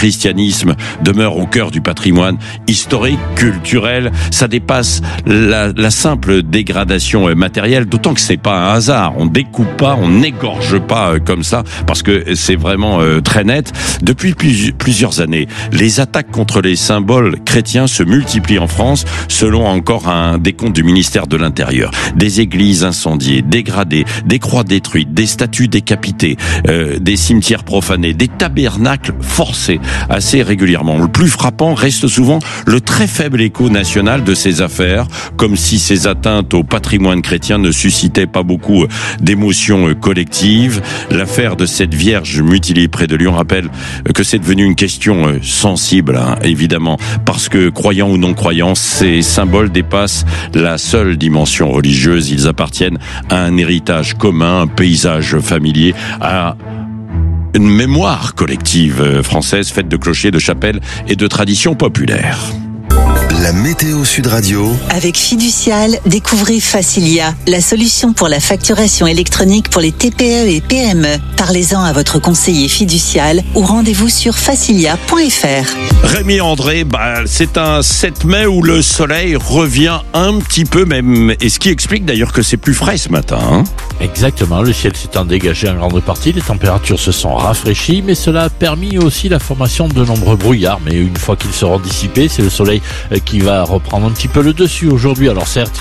christianisme demeure au cœur du patrimoine historique, culturel. Ça dépasse la simple dégradation matérielle, d'autant que c'est pas un hasard. On découpe pas, on n'égorge pas comme ça, parce que c'est vraiment très net. Depuis plusieurs années, les attaques contre les symboles chrétiens se multiplient en France, selon encore un décompte du ministère de l'Intérieur. Des églises incendiées, dégradées, des croix détruites, des statues décapitées, des cimetières profanés, des tabernacles forcés assez régulièrement. Le plus frappant reste souvent le très faible écho national de ces affaires, comme si ces atteintes au patrimoine chrétien ne suscitaient pas beaucoup d'émotions collectives. L'affaire de cette Vierge mutilée près de Lyon rappelle que c'est devenu une question sensible, évidemment, parce que croyants ou non croyants, ces symboles dépassent la seule dimension religieuse. Ils appartiennent à un héritage commun, un paysage familier, à une mémoire collective française faite de clochers, de chapelles et de traditions populaires. La météo Sud Radio. Avec Fiducial, découvrez Facilia, la solution pour la facturation électronique pour les TPE et PME. Parlez-en à votre conseiller Fiducial ou rendez-vous sur facilia.fr. Rémi André, c'est un 7 mai où le soleil revient un petit peu même, et ce qui explique d'ailleurs que c'est plus frais ce matin. Exactement, le ciel s'étant dégagé en grande partie, les températures se sont rafraîchies, mais cela a permis aussi la formation de nombreux brouillards. Mais une fois qu'ils seront dissipés, c'est le soleil qui va reprendre un petit peu le dessus aujourd'hui. Alors certes,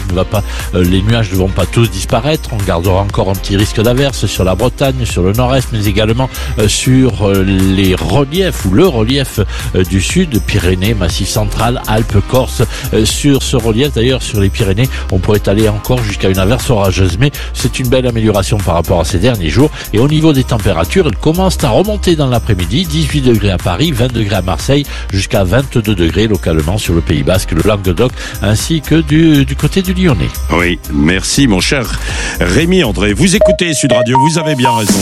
les nuages ne vont pas tous disparaître. On gardera encore un petit risque d'averse sur la Bretagne, sur le nord-est, mais également sur les reliefs ou le relief du sud, Pyrénées, Massif central, Alpes, Corse. Sur ce relief, d'ailleurs, sur les Pyrénées, on pourrait aller encore jusqu'à une averse orageuse. Mais c'est une belle amélioration par rapport à ces derniers jours. Et au niveau des températures, elles commencent à remonter dans l'après-midi. 18 degrés à Paris, 20 degrés à Marseille, jusqu'à 22 degrés localement sur le Pays Basque, le Languedoc, ainsi que du côté du Lyonnais. Oui, merci mon cher Rémi André. Vous écoutez Sud Radio, vous avez bien raison.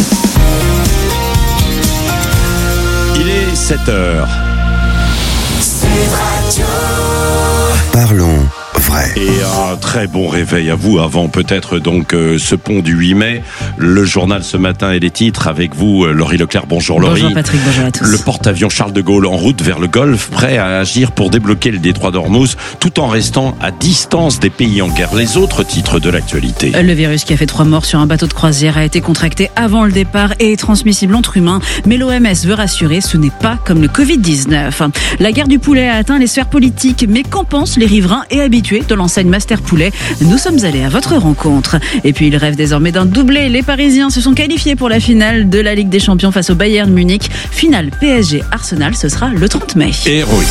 Il est 7h. Sud Radio. Parlons vrai. Et un très bon réveil à vous avant peut-être donc ce pont du 8 mai. Le journal ce matin et les titres avec vous, Laurie Leclerc. Bonjour Laurie. Bonjour Patrick, bonjour à tous. Le porte-avions Charles de Gaulle en route vers le Golfe, prêt à agir pour débloquer le détroit d'Ormuz tout en restant à distance des pays en guerre. Les autres titres de l'actualité. Le virus qui a fait 3 morts sur un bateau de croisière a été contracté avant le départ et est transmissible entre humains. Mais l'OMS veut rassurer, ce n'est pas comme le Covid-19. La guerre du poulet a atteint les sphères politiques, mais qu'en pensent les riverains et habitués de l'enseigne Master Poulet? Nous sommes allés à votre rencontre. Et puis ils rêvent désormais d'un doublé. Les Parisiens se sont qualifiés pour la finale de la Ligue des Champions face au Bayern Munich. Finale PSG-Arsenal, ce sera le 30 mai. Héroïque.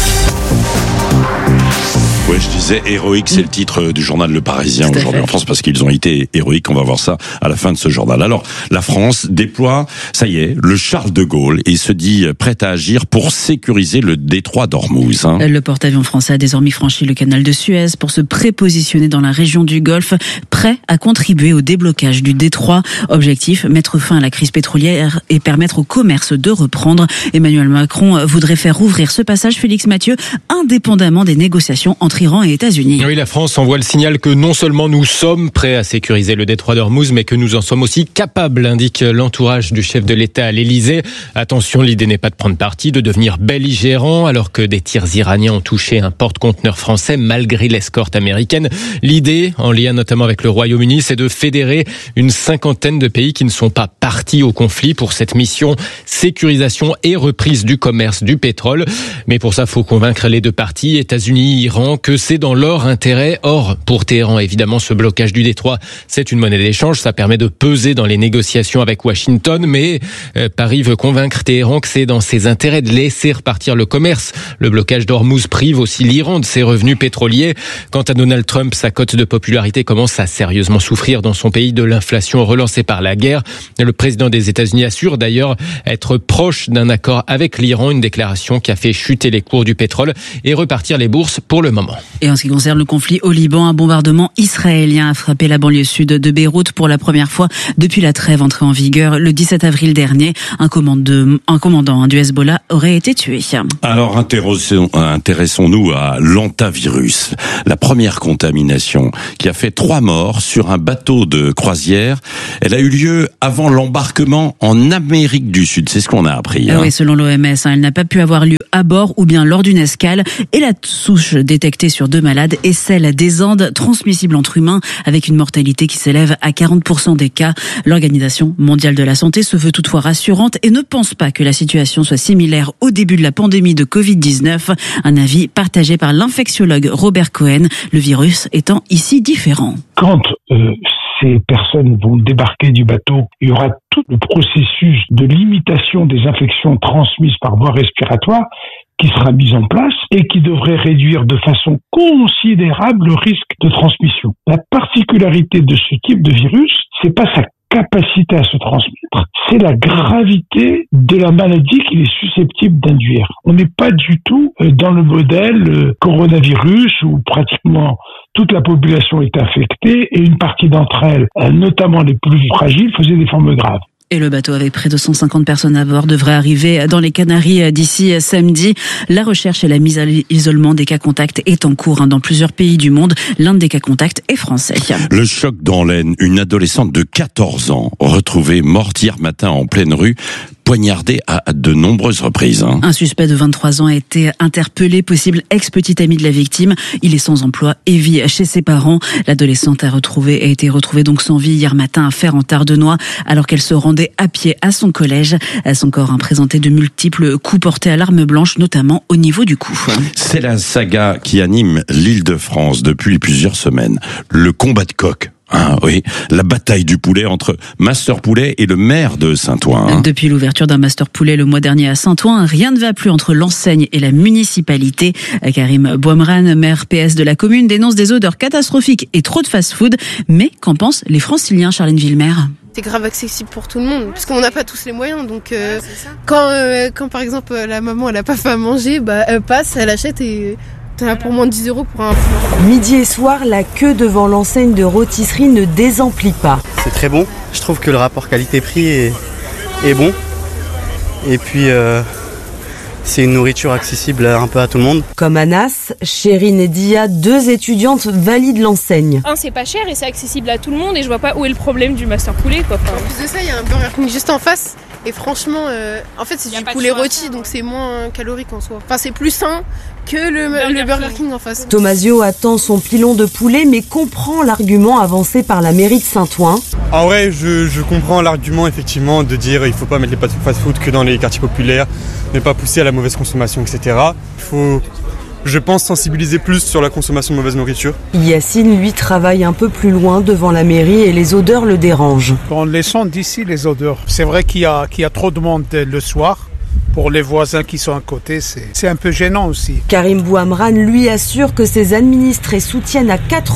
Oui, je disais héroïque, c'est le titre du journal Le Parisien aujourd'hui en France, parce qu'ils ont été héroïques. On va voir ça à la fin de ce journal. Alors, la France déploie, ça y est, le Charles de Gaulle et se dit prête à agir pour sécuriser le détroit d'Ormuz. Le porte-avions français a désormais franchi le canal de Suez pour se prépositionner dans la région du Golfe, prêt à contribuer au déblocage du détroit. Objectif, mettre fin à la crise pétrolière et permettre au commerce de reprendre. Emmanuel Macron voudrait faire rouvrir ce passage, Félix Mathieu, indépendamment des négociations entre Iran et États-Unis. Oui, la France envoie le signal que non seulement nous sommes prêts à sécuriser le détroit d'Ormuz, mais que nous en sommes aussi capables, indique l'entourage du chef de l'État à l'Élysée. Attention, l'idée n'est pas de prendre parti, de devenir belligérant, alors que des tirs iraniens ont touché un porte-conteneur français malgré l'escorte américaine. L'idée, en lien notamment avec le Royaume-Uni, c'est de fédérer une 50aine de pays qui ne sont pas partis au conflit pour cette mission sécurisation et reprise du commerce du pétrole. Mais pour ça, faut convaincre les deux parties, États-Unis, Iran, que c'est dans leur intérêt. Or, pour Téhéran, évidemment, ce blocage du détroit, c'est une monnaie d'échange. Ça permet de peser dans les négociations avec Washington. Mais Paris veut convaincre Téhéran que c'est dans ses intérêts de laisser repartir le commerce. Le blocage d'Ormuz prive aussi l'Iran de ses revenus pétroliers. Quant à Donald Trump, sa cote de popularité commence à sérieusement souffrir dans son pays de l'inflation relancée par la guerre. Le président des États-Unis assure d'ailleurs être proche d'un accord avec l'Iran, une déclaration qui a fait chuter les cours du pétrole et repartir les bourses pour le moment. Et en ce qui concerne le conflit au Liban, un bombardement israélien a frappé la banlieue sud de Beyrouth pour la première fois depuis la trêve entrée en vigueur le 17 avril dernier. Un commandant du Hezbollah aurait été tué. Alors intéressons-nous à l'hantavirus, la première contamination qui a fait 3 morts sur un bateau de croisière. Elle a eu lieu avant l'embarquement en Amérique du Sud, c'est ce qu'on a appris. Oui, selon l'OMS, elle n'a pas pu avoir lieu à bord ou bien lors d'une escale. Et la souche détectée sur 2 malades est celle des Andes, transmissible entre humains, avec une mortalité qui s'élève à 40% des cas. L'Organisation mondiale de la santé se veut toutefois rassurante et ne pense pas que la situation soit similaire au début de la pandémie de Covid-19. Un avis partagé par l'infectiologue Robert Cohen, le virus étant ici différent. Quand ces personnes vont débarquer du bateau, il y aura tout le processus de limitation des infections transmises par voie respiratoire qui sera mis en place et qui devrait réduire de façon considérable le risque de transmission. La particularité de ce type de virus, c'est pas sa capacité à se transmettre, c'est la gravité de la maladie qu'il est susceptible d'induire. On n'est pas du tout dans le modèle coronavirus où pratiquement toute la population est infectée et une partie d'entre elles, notamment les plus fragiles, faisaient des formes graves. Et le bateau avec près de 150 personnes à bord devrait arriver dans les Canaries d'ici samedi. La recherche et la mise à l'isolement des cas contacts est en cours dans plusieurs pays du monde. L'un des cas contacts est français. Le choc dans l'Aisne, une adolescente de 14 ans retrouvée morte hier matin en pleine rue, poignardée à de nombreuses reprises. Un suspect de 23 ans a été interpellé, possible ex-petit ami de la victime. Il est sans emploi et vit chez ses parents. L'adolescente a été retrouvée donc sans vie hier matin à Fère-en-Tardenois alors qu'elle se rendait à pied à son collège. Son corps a présenté de multiples coups portés à l'arme blanche, notamment au niveau du cou. C'est la saga qui anime l'Île-de-France depuis plusieurs semaines. Le combat de coq. Oui, la bataille du poulet entre Master Poulet et le maire de Saint-Ouen. Depuis l'ouverture d'un Master Poulet le mois dernier à Saint-Ouen, rien ne va plus entre l'enseigne et la municipalité. Karim Bouamran, maire PS de la commune, dénonce des odeurs catastrophiques et trop de fast-food. Mais qu'en pensent les Franciliens, Charlène Villemer? C'est grave accessible pour tout le monde, parce qu'on n'a pas tous les moyens. Donc quand par exemple la maman elle a pas fait à manger, elle passe, elle achète et pour moins de 10 € pour un... Midi et soir, la queue devant l'enseigne de rôtisserie ne désemplit pas. C'est très bon. Je trouve que le rapport qualité-prix est bon. Et puis, c'est une nourriture accessible un peu à tout le monde. Comme Anas, Chérine et Dia, 2 étudiantes valident l'enseigne. C'est pas cher et c'est accessible à tout le monde et je vois pas où est le problème du Master Poulet. En plus de ça, il y a un Burger King juste en face. Et franchement, en fait, c'est du poulet rôti, donc c'est moins calorique en soi. Enfin, c'est plus sain que le Burger King en face. Tomasio attend son pilon de poulet, mais comprend l'argument avancé par la mairie de Saint-Ouen. En vrai, je comprends l'argument, effectivement, de dire il faut pas mettre les fast-food que dans les quartiers populaires, ne pas pousser à la mauvaise consommation, etc. Il faut, je pense, sensibiliser plus sur la consommation de mauvaise nourriture. Yacine, lui, travaille un peu plus loin devant la mairie et les odeurs le dérangent. On les sent d'ici, les odeurs. C'est vrai qu'il y a trop de monde le soir. Pour les voisins qui sont à côté, c'est un peu gênant aussi. Karim Bouamran, lui, assure que ses administrés soutiennent à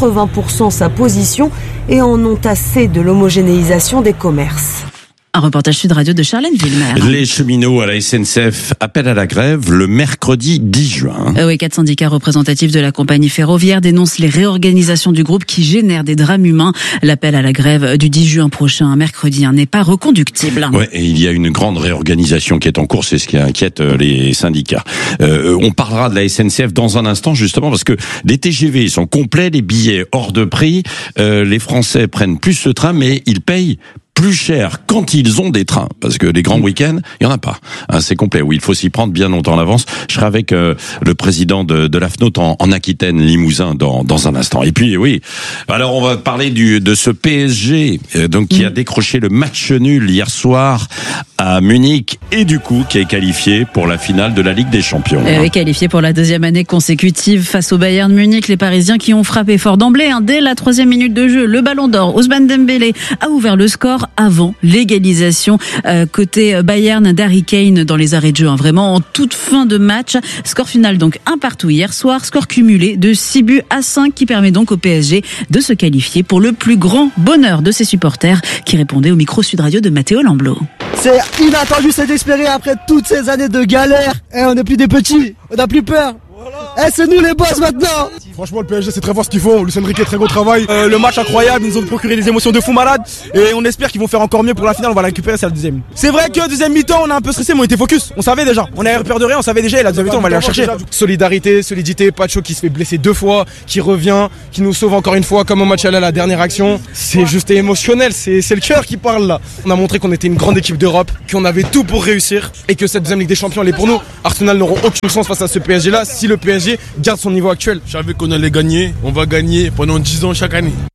80% sa position et en ont assez de l'homogénéisation des commerces. Un reportage Sud Radio de Charlène Villemer. Les cheminots à la SNCF appellent à la grève le mercredi 10 juin. Oui, 4 syndicats représentatifs de la compagnie ferroviaire dénoncent les réorganisations du groupe qui génèrent des drames humains. L'appel à la grève du 10 juin prochain, mercredi, n'est pas reconductible. Ouais, et il y a une grande réorganisation qui est en cours, c'est ce qui inquiète les syndicats. On parlera de la SNCF dans un instant, justement, parce que les TGV sont complets, les billets hors de prix, les Français prennent plus ce train, mais ils payent plus cher quand ils ont des trains, parce que les grands week-ends, il y en a pas. C'est complet. Oui, il faut s'y prendre bien longtemps en avance. Je serai avec le président de la FNOT en Aquitaine, Limousin, dans un instant. Et puis, oui, alors on va parler de ce PSG, donc qui a décroché le match nul hier soir à Munich et du coup qui est qualifié pour la finale de la Ligue des Champions. Oui, qualifié pour la 2e année consécutive face au Bayern Munich. Les Parisiens qui ont frappé fort d'emblée, dès la 3e minute de jeu. Le Ballon d'Or, Ousmane Dembélé a ouvert le score avant l'égalisation côté Bayern d'Harry Kane dans les arrêts de jeu, vraiment en toute fin de match. Score final donc 1-1 hier soir, score cumulé de 6-5 qui permet donc au PSG de se qualifier pour le plus grand bonheur de ses supporters qui répondaient au micro Sud Radio de Matteo Lamblot. C'est inattendu, c'est espéré après toutes ces années de galère. Et on n'est plus des petits, on n'a plus peur. Voilà. c'est nous les boss maintenant. Franchement, le PSG, c'est très fort ce qu'ils font. Luis Enrique, très gros travail. Le match incroyable, ils nous ont procuré des émotions de fou malade. Et on espère qu'ils vont faire encore mieux pour la finale. On va la récupérer, c'est la deuxième. C'est vrai que deuxième mi-temps, on a un peu stressé, mais on était focus. On savait déjà. On avait peur de rien, on savait déjà. Et la deuxième mi-temps, on va aller la chercher. Solidarité, solidité. Pacho qui se fait blesser 2 fois, qui revient, qui nous sauve encore une fois, comme au match à la dernière action. C'est juste émotionnel. C'est le cœur qui parle là. On a montré qu'on était une grande équipe d'Europe, qu'on avait tout pour réussir et que cette deuxième Ligue des Champions, elle est pour nous. Arsenal n'auront aucune chance face à ce PSG là si le PSG garde son niveau actuel. Je savais qu'on allait gagner. On va gagner pendant 10 ans chaque année.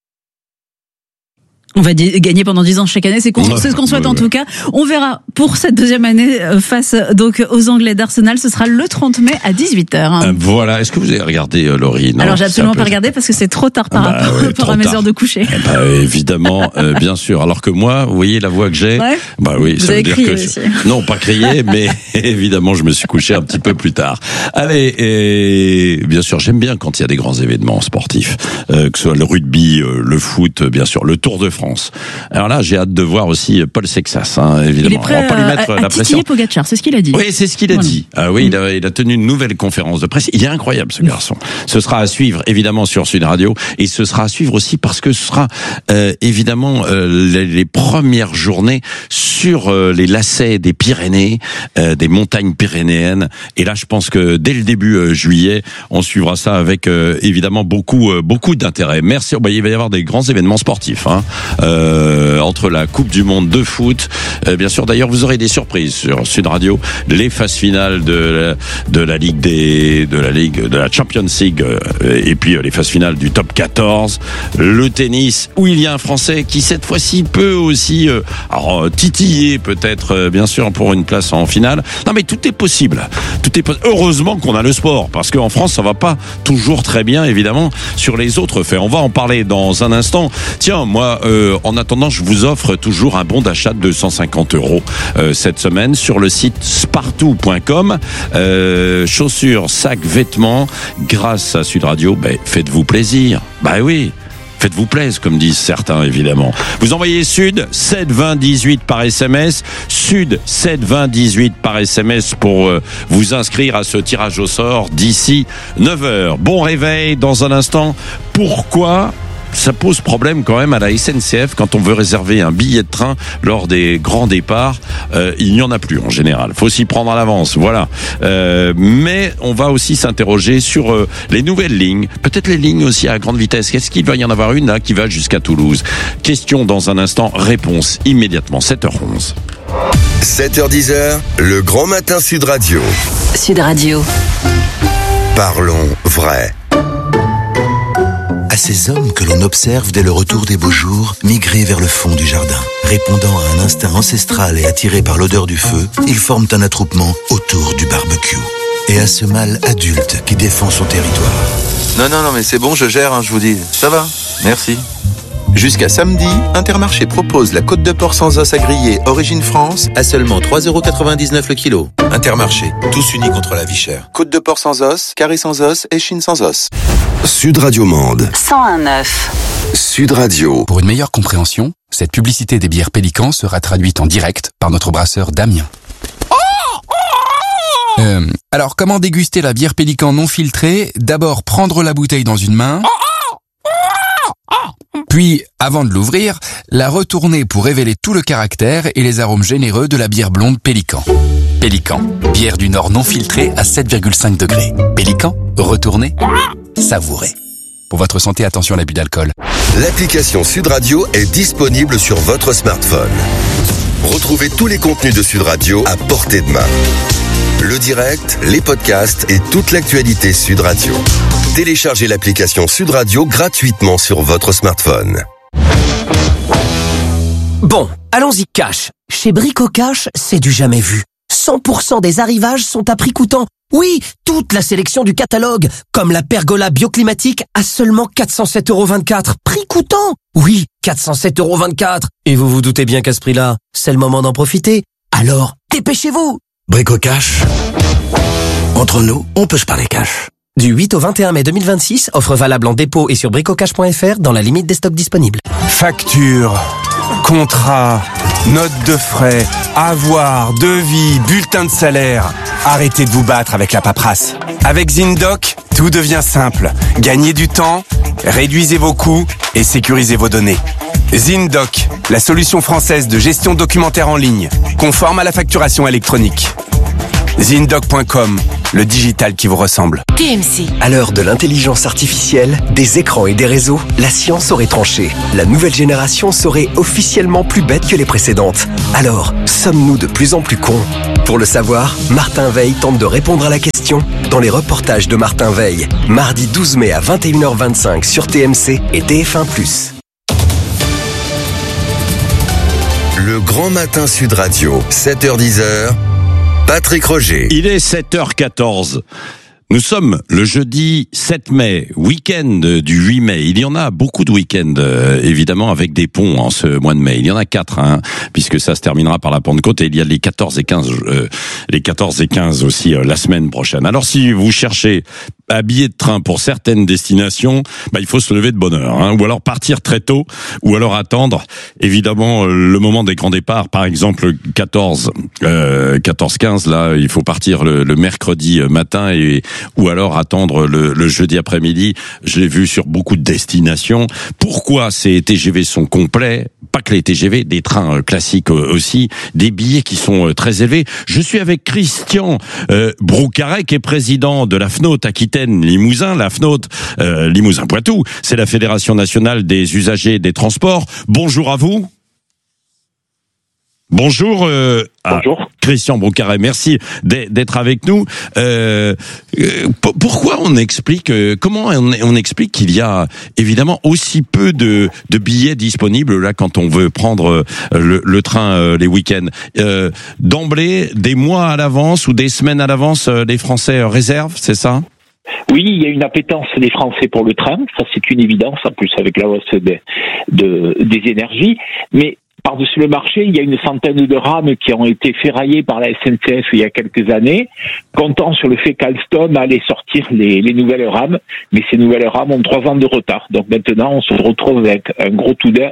On va gagner pendant 10 ans chaque année, c'est ce qu'on souhaite en tout cas. On verra pour cette deuxième année face donc aux Anglais d'Arsenal, ce sera le 30 mai à 18h. Voilà, est-ce que vous avez regardé Laurie? Alors j'ai absolument pas regardé parce que c'est trop tard par rapport à mes heures de coucher. Évidemment, bien sûr. Alors que moi, vous voyez la voix que j'ai. Ouais. Bah oui, vous ça avez veut dire crié que aussi. non, pas crié, mais évidemment, je me suis couché un petit peu plus tard. Allez, et bien sûr, j'aime bien quand il y a des grands événements sportifs, que ce soit le rugby, le foot, bien sûr, le Tour de France. Alors là, j'ai hâte de voir aussi Paul Sexas, évidemment. Il est prêt on va pas lui mettre à la pression. Pogacar, c'est ce qu'il a dit. Oui, c'est ce qu'il a dit. Ah oui, il a tenu une nouvelle conférence de presse. Il est incroyable, ce garçon. Ce sera à suivre, évidemment, sur Sud Radio. Et ce sera à suivre aussi parce que ce sera, évidemment, les premières journées sur les lacets des Pyrénées, des montagnes pyrénéennes. Et là, je pense que dès le début juillet, on suivra ça avec, évidemment, beaucoup d'intérêt. Merci. Il va y avoir des grands événements sportifs, entre la Coupe du Monde de foot, bien sûr. D'ailleurs, vous aurez des surprises sur Sud Radio, les phases finales de la Ligue de la Champions League, et puis les phases finales du Top 14, le tennis où il y a un Français qui cette fois-ci peut aussi titiller peut-être, bien sûr, pour une place en finale. Non, mais tout est possible. Heureusement qu'on a le sport, parce qu'en France, ça va pas toujours très bien, évidemment, sur les autres faits. On va en parler dans un instant. Tiens, moi, en attendant, je vous offre toujours un bon d'achat de 250 € cette semaine sur le site spartou.com. Chaussures, sacs, vêtements. Grâce à Sud Radio, faites-vous plaisir. Bah oui. Faites-vous plaisir, comme disent certains, évidemment. Vous envoyez Sud 7 20 18 par SMS. Sud 7 20 18 par SMS pour vous inscrire à ce tirage au sort d'ici 9h. Bon réveil dans un instant. Pourquoi ça pose problème quand même à la SNCF quand on veut réserver un billet de train lors des grands départs? Il n'y en a plus en général. Faut s'y prendre à l'avance, voilà. Mais on va aussi s'interroger sur les nouvelles lignes, peut-être les lignes aussi à grande vitesse. Est-ce qu'il va y en avoir une là qui va jusqu'à Toulouse? Question dans un instant, réponse immédiatement. 7h11. 7h10, le grand matin Sud Radio. Sud Radio. Parlons vrai. À ces hommes que l'on observe dès le retour des beaux jours, migrer vers le fond du jardin. Répondant à un instinct ancestral et attirés par l'odeur du feu, ils forment un attroupement autour du barbecue. Et à ce mâle adulte qui défend son territoire. Non, mais c'est bon, je gère, je vous dis. Ça va, merci. Jusqu'à samedi, Intermarché propose la côte de porc sans os à griller Origine France à seulement 3,99 € le kilo. Intermarché, tous unis contre la vie chère. Côte de porc sans os, carré sans os et chine sans os. Sud Radio Mende. 101.9. Sud Radio. Pour une meilleure compréhension, cette publicité des bières Pélican sera traduite en direct par notre brasseur Damien. Alors, comment déguster la bière Pélican non filtrée? D'abord, prendre la bouteille dans une main. Puis, avant de l'ouvrir, la retourner pour révéler tout le caractère et les arômes généreux de la bière blonde Pélican. Pélican, bière du Nord non filtrée à 7,5 degrés. Pélican, retournez, savourez. Pour votre santé, attention à l'abus d'alcool. L'application Sud Radio est disponible sur votre smartphone. Retrouvez tous les contenus de Sud Radio à portée de main. Le direct, les podcasts et toute l'actualité Sud Radio. Téléchargez l'application Sud Radio gratuitement sur votre smartphone. Bon, allons-y cash. Chez Brico Cash, c'est du jamais vu. 100% des arrivages sont à prix coûtant. Oui, toute la sélection du catalogue, comme la pergola bioclimatique à seulement 407,24 €. Prix coûtant. Oui, 407,24 €. Et vous vous doutez bien qu'à ce prix-là, c'est le moment d'en profiter. Alors, dépêchez-vous. Brico Cash. Entre nous, on peut se parler cash. Du 8 au 21 mai 2026, offre valable en dépôt et sur bricocash.fr dans la limite des stocks disponibles. Facture, contrat, Notes de frais, avoirs, devis, bulletins de salaire. Arrêtez de vous battre avec la paperasse. Avec ZinDoc, tout devient simple. Gagnez du temps, réduisez vos coûts et sécurisez vos données. ZinDoc, la solution française de gestion documentaire en ligne, conforme à la facturation électronique. ZinDoc.com, le digital qui vous ressemble. TMC. À l'heure de l'intelligence artificielle, des écrans et des réseaux, la science aurait tranché. La nouvelle génération serait officiellement plus bête que les précédentes. Alors, sommes-nous de plus en plus cons ? Pour le savoir, Martin Veil tente de répondre à la question dans les reportages de Martin Veil. Mardi 12 mai à 21h25 sur TMC et TF1+. Le Grand Matin Sud Radio, 7h-10h. Patrick Roger. Il est 7h14. Nous sommes le jeudi 7 mai, week-end du 8 mai. Il y en a beaucoup de week-ends, évidemment, avec des ponts en ce mois de mai. Il y en a 4, puisque ça se terminera par la Pentecôte, et il y a les 14 et 15 aussi la semaine prochaine. Alors, si vous cherchez un billet de train pour certaines destinations, il faut se lever de bonne heure, ou alors partir très tôt, ou alors attendre, évidemment, le moment des grands départs. Par exemple, 14-15, là, il faut partir le mercredi matin, ou alors attendre le jeudi après-midi. Je l'ai vu sur beaucoup de destinations. Pourquoi ces TGV sont complets? Pas que les TGV, des trains classiques aussi, des billets qui sont très élevés. Je suis avec Christian Broucaret, qui est président de la FNOT Aquitaine-Limousin. La FNOT Limousin-Poitou, c'est la Fédération nationale des usagers des transports. Bonjour à vous. Bonjour, bonjour. Christian Broucaret, merci d'être avec nous. Pourquoi comment on explique qu'il y a évidemment aussi peu de billets disponibles là quand on veut prendre le train les week-ends? D'emblée, des mois à l'avance ou des semaines à l'avance, les Français réservent, c'est ça? Oui, il y a une appétence des Français pour le train, ça c'est une évidence, en plus avec la hausse des énergies, mais par-dessus le marché, il y a une centaine de rames qui ont été ferraillées par la SNCF il y a quelques années, comptant sur le fait qu'Alstom allait sortir les nouvelles rames, mais ces nouvelles rames ont 3 ans de retard. Donc maintenant, on se retrouve avec un gros trou d'air,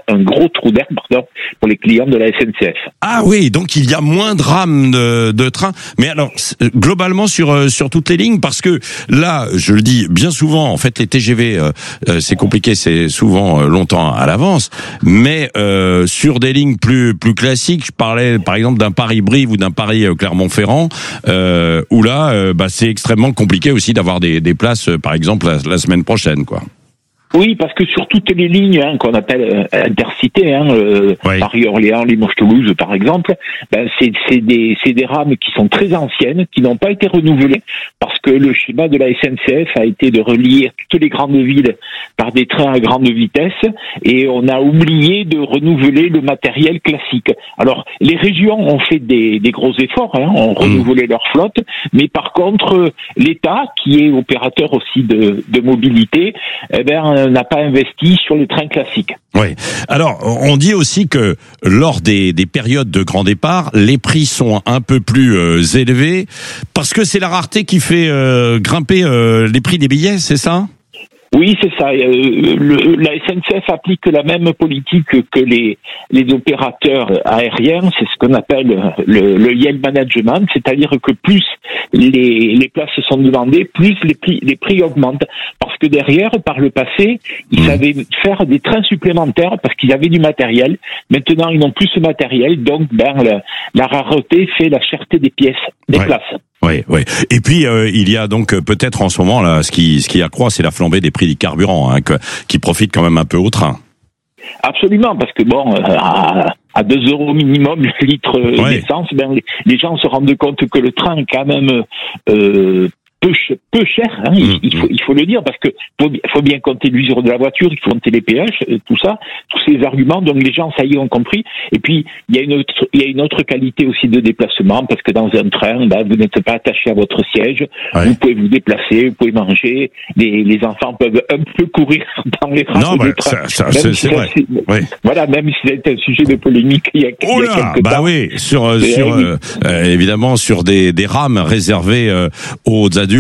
pour les clients de la SNCF. Ah oui, donc il y a moins de rames de train. Mais alors, globalement sur toutes les lignes, parce que là, je le dis bien souvent, en fait, les TGV, c'est compliqué, c'est souvent longtemps à l'avance, mais sur des lignes plus classiques, je parlais par exemple d'un Paris-Brive ou d'un Paris-Clermont-Ferrand, où là, c'est extrêmement compliqué aussi d'avoir des places, par exemple la semaine prochaine, quoi. Oui, parce que sur toutes les lignes qu'on appelle intercités, Paris-Orléans, Limoges-Toulouse par exemple, c'est des rames qui sont très anciennes, qui n'ont pas été renouvelées, parce que le schéma de la SNCF a été de relier toutes les grandes villes par des trains à grande vitesse, et on a oublié de renouveler le matériel classique. Alors, les régions ont fait des gros efforts, ont renouvelé leur flotte, mais par contre, l'État, qui est opérateur aussi de mobilité, n'a pas investi sur les trains classiques. Oui. Alors, on dit aussi que lors des périodes de grand départ, les prix sont un peu plus élevés, parce que c'est la rareté qui fait grimper les prix des billets, c'est ça ? Oui, c'est ça. La SNCF applique la même politique que les opérateurs aériens. C'est ce qu'on appelle le yield management, c'est-à-dire que plus les places sont demandées, plus les prix augmentent. Parce que derrière, par le passé, ils savaient faire des trains supplémentaires parce qu'ils avaient du matériel. Maintenant, ils n'ont plus ce matériel, donc la rareté fait la cherté des pièces, des places. Oui. Et puis il y a donc peut-être en ce moment là, ce qui accroît, c'est la flambée des prix du carburant, qui profite quand même un peu au train. Absolument, parce que à 2 € minimum le litre d'essence, les gens se rendent compte que le train est quand même peu cher, il faut le dire, parce que faut bien compter l'usure de la voiture, il faut compter les péages, tout ça, tous ces arguments, donc les gens, ça y est, ont compris. Et puis, il y a une autre qualité aussi de déplacement, parce que dans un train, vous n'êtes pas attaché à votre siège, vous pouvez vous déplacer, vous pouvez manger, les enfants peuvent un peu courir dans les rames du train. C'est vrai. Voilà, même si c'est un sujet de polémique il y a quelques temps. Oui, évidemment, sur des rames réservées aux adultes et puis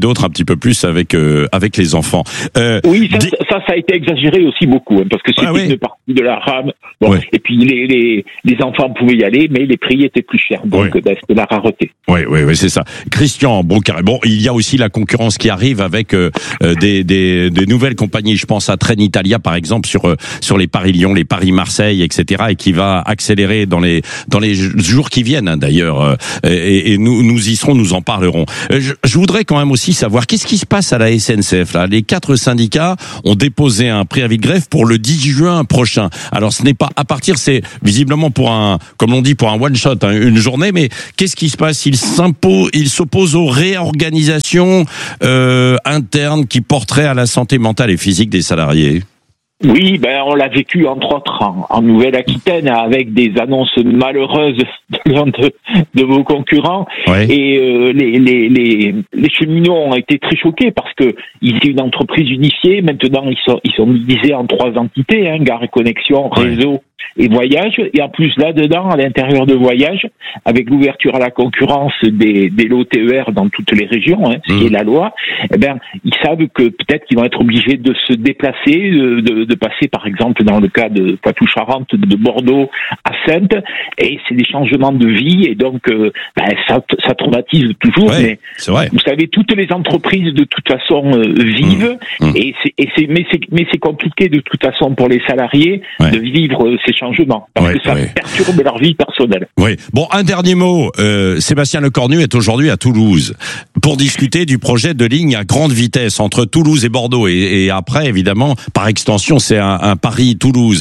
d'autres un petit peu plus avec les enfants. Oui, ça a été exagéré aussi beaucoup, parce que c'était une partie de la rame. Bon, et puis les enfants pouvaient y aller, mais les prix étaient plus chers, donc c'était la rareté. Oui, c'est ça. Christian Broncaré. Bon, il y a aussi la concurrence qui arrive avec des nouvelles compagnies. Je pense à Trenitalia, par exemple, sur les Paris-Lyon, les Paris-Marseille, etc., et qui va accélérer dans les jours qui viennent, hein, d'ailleurs. Et nous y serons, nous en parlerons. Je voudrais quand même aussi savoir qu'est-ce qui se passe à la SNCF là. Les 4 syndicats ont déposé un préavis de grève pour le 10 juin prochain. Alors ce n'est pas à partir, c'est visiblement pour comme on dit, pour un one shot, hein, une journée. Mais qu'est-ce qui se passe? Ils s'opposent aux réorganisations internes qui porteraient à la santé mentale et physique des salariés. Oui, on l'a vécu entre autres en Nouvelle-Aquitaine avec des annonces malheureuses de vos concurrents. Et les cheminots ont été très choqués parce que c'est une entreprise unifiée. Maintenant, ils sont divisés en 3 entités, hein, Gare et Connexion, Réseau et Voyage. Et en plus, là-dedans, à l'intérieur de Voyage, avec l'ouverture à la concurrence des lots TER dans toutes les régions, hein, ce qui est la loi, ils savent que peut-être qu'ils vont être obligés de se déplacer, de passer, par exemple, dans le cas de Poitou-Charentes, de Bordeaux à Saintes, et c'est des changements de vie, et donc ça traumatise toujours. Mais c'est vrai. Vous savez, toutes les entreprises de toute façon vivent, mais c'est compliqué de toute façon pour les salariés de vivre ces changements, parce que ça perturbe leur vie personnelle. Oui. Bon, un dernier mot. Sébastien Lecornu est aujourd'hui à Toulouse pour discuter du projet de ligne à grande vitesse entre Toulouse et Bordeaux, et après, évidemment, par extension, c'est un Paris-Toulouse.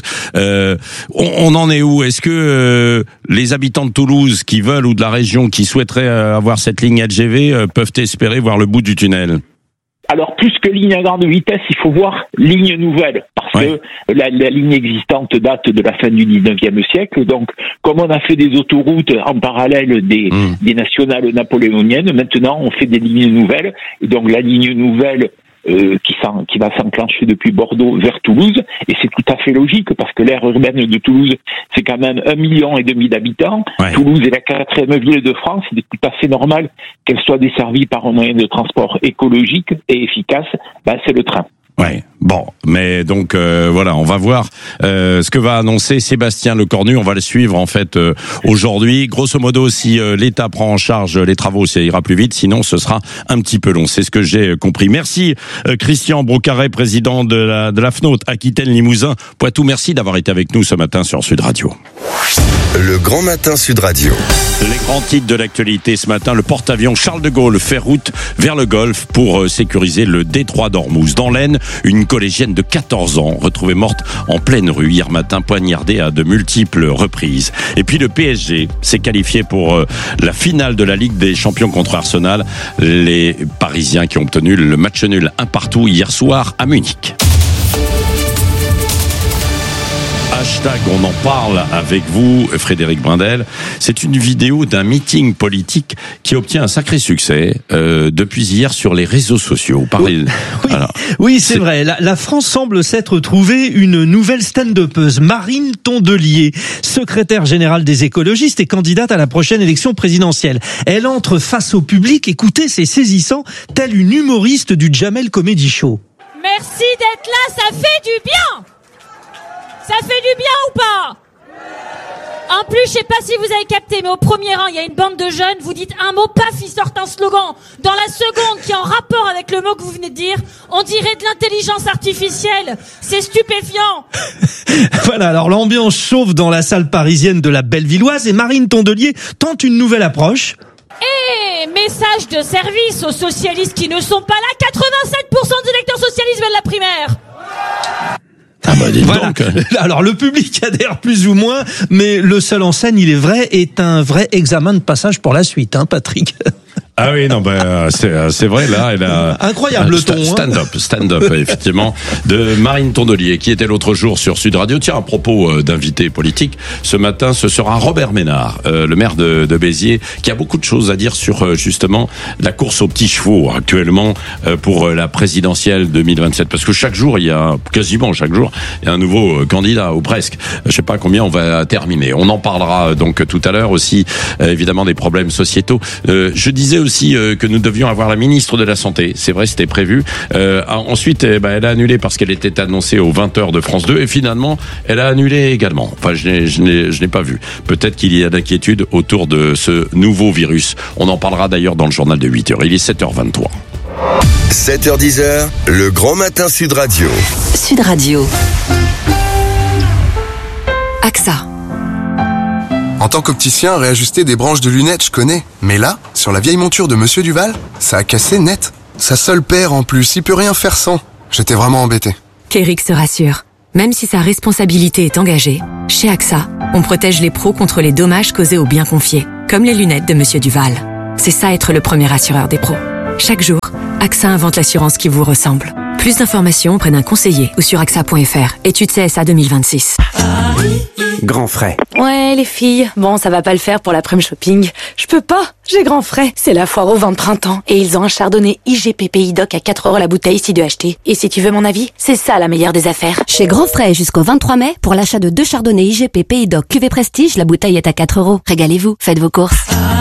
On en est où? Est-ce que les habitants de Toulouse qui veulent ou de la région qui souhaiteraient avoir cette ligne LGV peuvent espérer voir le bout du tunnel? Alors, plus que ligne à grande vitesse, il faut voir ligne nouvelle, parce que la ligne existante date de la fin du 19e siècle. Donc, comme on a fait des autoroutes en parallèle des nationales napoléoniennes, maintenant on fait des lignes nouvelles. Et donc, la ligne nouvelle qui va s'enclencher depuis Bordeaux vers Toulouse, et c'est tout à fait logique parce que l'aire urbaine de Toulouse, c'est quand même 1,5 million d'habitants. Toulouse est la 4e ville de France, il est tout à fait normal qu'elle soit desservie par un moyen de transport écologique et efficace, c'est le train. Ouais. Bon, mais donc voilà, on va voir ce que va annoncer Sébastien Lecornu. On va le suivre en fait aujourd'hui. Grosso modo, si l'État prend en charge les travaux, ça ira plus vite. Sinon, ce sera un petit peu long. C'est ce que j'ai compris. Merci Christian Broncaré, président de la FNOT Aquitaine Limousin Poitou. Merci d'avoir été avec nous ce matin sur Sud Radio. Le Grand Matin Sud Radio. Les grands titres de l'actualité ce matin. Le porte-avions Charles de Gaulle fait route vers le Golfe pour sécuriser le détroit d'Ormuz. Dans l'Aisne, une collégienne de 14 ans retrouvée morte en pleine rue hier matin, poignardée à de multiples reprises. Et puis le PSG s'est qualifié pour la finale de la Ligue des Champions contre Arsenal. Les Parisiens qui ont obtenu le match nul 1-1 hier soir à Munich. Hashtag on en parle avec vous, Frédéric Brindel. C'est une vidéo d'un meeting politique qui obtient un sacré succès depuis hier sur les réseaux sociaux. Oui, c'est vrai. La France semble s'être trouvée une nouvelle stand-upeuse, Marine Tondelier, secrétaire générale des écologistes et candidate à la prochaine élection présidentielle. Elle entre face au public, écoutez, c'est saisissant, telle une humoriste du Jamel Comedy Show. Merci d'être là, ça fait du bien. Ça fait du bien ou pas? En plus, je sais pas si vous avez capté, mais au premier rang, il y a une bande de jeunes, vous dites un mot, paf, ils sortent un slogan. Dans la seconde, qui est en rapport avec le mot que vous venez de dire, on dirait de l'intelligence artificielle. C'est stupéfiant. Voilà, alors l'ambiance chauffe dans la salle parisienne de la Bellevilloise et Marine Tondelier tente une nouvelle approche. Et message de service aux socialistes qui ne sont pas là, 87% des électeurs socialistes veulent la primaire. Voilà. Alors le public adhère plus ou moins, mais le seul en scène, il est vrai, est un vrai examen de passage pour la suite, hein, Patrick. Ah oui, non, c'est vrai, là, elle a... Incroyable le ton. Stand-up, effectivement, de Marine Tondelier, qui était l'autre jour sur Sud Radio. Tiens, à propos d'invités politiques, ce matin, ce sera Robert Ménard, le maire de Béziers, qui a beaucoup de choses à dire sur, justement, la course aux petits chevaux, actuellement, pour la présidentielle 2027. Parce que quasiment chaque jour, il y a un nouveau candidat, ou presque. Je sais pas combien on va terminer. On en parlera, donc, tout à l'heure aussi, évidemment, des problèmes sociétaux. Je disais aussi que nous devions avoir la ministre de la Santé. C'est vrai, c'était prévu. Ensuite, elle a annulé parce qu'elle était annoncée aux 20h de France 2 et finalement, elle a annulé également. Enfin, je n'ai pas vu. Peut-être qu'il y a d'inquiétude autour de ce nouveau virus. On en parlera d'ailleurs dans le journal de 8h. Il est 7h23. 7h10, le grand matin Sud Radio. Sud Radio. AXA. En tant qu'opticien, réajuster des branches de lunettes, je connais. Mais là, sur la vieille monture de Monsieur Duval, ça a cassé net. Sa seule paire en plus, il peut rien faire sans. J'étais vraiment embêté. Kéric se rassure. Même si sa responsabilité est engagée, chez AXA, on protège les pros contre les dommages causés aux biens confiés, comme les lunettes de Monsieur Duval. C'est ça être le premier assureur des pros. Chaque jour, AXA invente l'assurance qui vous ressemble. Plus d'informations auprès d'un conseiller ou sur AXA.fr. Étude CSA 2026. Grand frais. Ouais, les filles. Bon, ça va pas le faire pour l'après-midi shopping. Je peux pas. J'ai grand frais. C'est la foire au vin de printemps. Et ils ont un chardonnay IGPPI DOC à 4€ la bouteille si de acheter. Et si tu veux mon avis, c'est ça la meilleure des affaires. Chez Grand Frais jusqu'au 23 mai, pour l'achat de 2 chardonnays IGPPI DOC cuvée Prestige, la bouteille est à 4€. Régalez-vous, faites vos courses.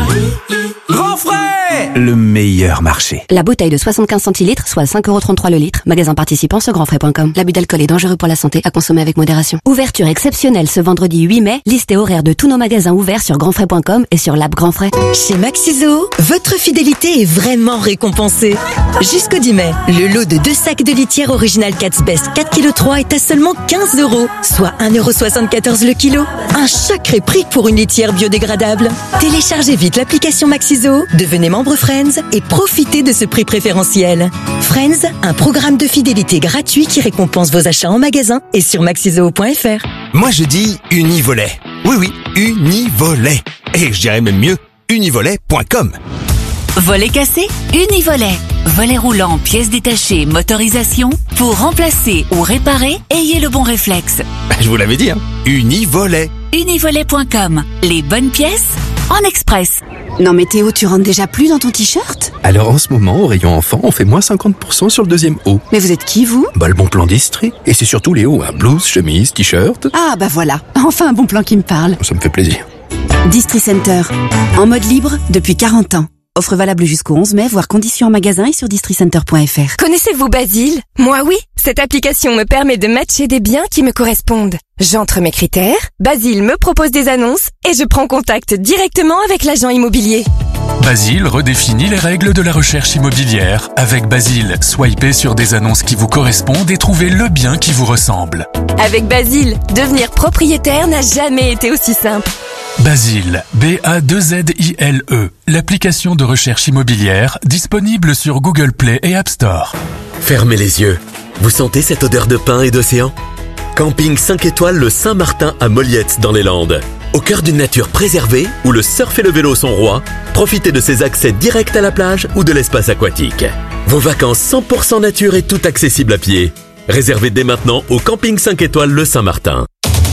Grand frais! Le meilleur marché. La bouteille de 75 centilitres, soit 5,33€ le litre. Magasin participant sur grandfrais.com. L'abus d'alcool est dangereux pour la santé, à consommer avec modération. Ouverture exceptionnelle ce vendredi 8 mai. Liste et horaire de tous nos magasins ouverts sur grandfrais.com et sur l'app Grand Frais. Chez Maxiso, votre fidélité est vraiment récompensée. Jusqu'au 10 mai, le lot de 2 sacs de litière original Cat's Best 4,3 kg est à seulement 15€, soit 1,74€ le kilo. Un sacré prix pour une litière biodégradable. Téléchargez vite l'application Maxiso, devenez membre Friends et profitez de ce prix préférentiel. Friends, un programme de fidélité gratuit qui récompense vos achats en magasin et sur maxiso.fr. Moi je dis Univolet. Oui, Univolet. Et je dirais même mieux, univolet.com. Volet cassé, Univolet. Volet roulant, pièces détachées, motorisation. Pour remplacer ou réparer, ayez le bon réflexe. Je vous l'avais dit, hein. Univolet. Univolet.com. Les bonnes pièces en express. Non mais Théo, tu rentres déjà plus dans ton t-shirt? Alors en ce moment, au rayon enfant, on fait moins 50% sur le deuxième haut. Mais vous êtes qui, vous? Le bon plan d'Estrie. Et c'est surtout les hauts, hein. Blouse, chemise, t-shirt. Ah bah voilà, enfin un bon plan qui me parle. Ça me fait plaisir. Distri Center, en mode libre depuis 40 ans. Offre valable jusqu'au 11 mai, voire conditions en magasin et sur districenter.fr. Connaissez-vous Basile? Moi oui, cette application me permet de matcher des biens qui me correspondent. J'entre mes critères, Basile me propose des annonces et je prends contact directement avec l'agent immobilier. Basile redéfinit les règles de la recherche immobilière. Avec Basile, swipez sur des annonces qui vous correspondent et trouvez le bien qui vous ressemble. Avec Basile, devenir propriétaire n'a jamais été aussi simple. Basile, B-A-2-Z-I-L-E, l'application de recherche immobilière disponible sur Google Play et App Store. Fermez les yeux. Vous sentez cette odeur de pin et d'océan? Camping 5 étoiles le Saint-Martin à Molliette dans les Landes. Au cœur d'une nature préservée, où le surf et le vélo sont rois, profitez de ses accès directs à la plage ou de l'espace aquatique. Vos vacances 100% nature et tout accessible à pied. Réservez dès maintenant au Camping 5 étoiles le Saint-Martin.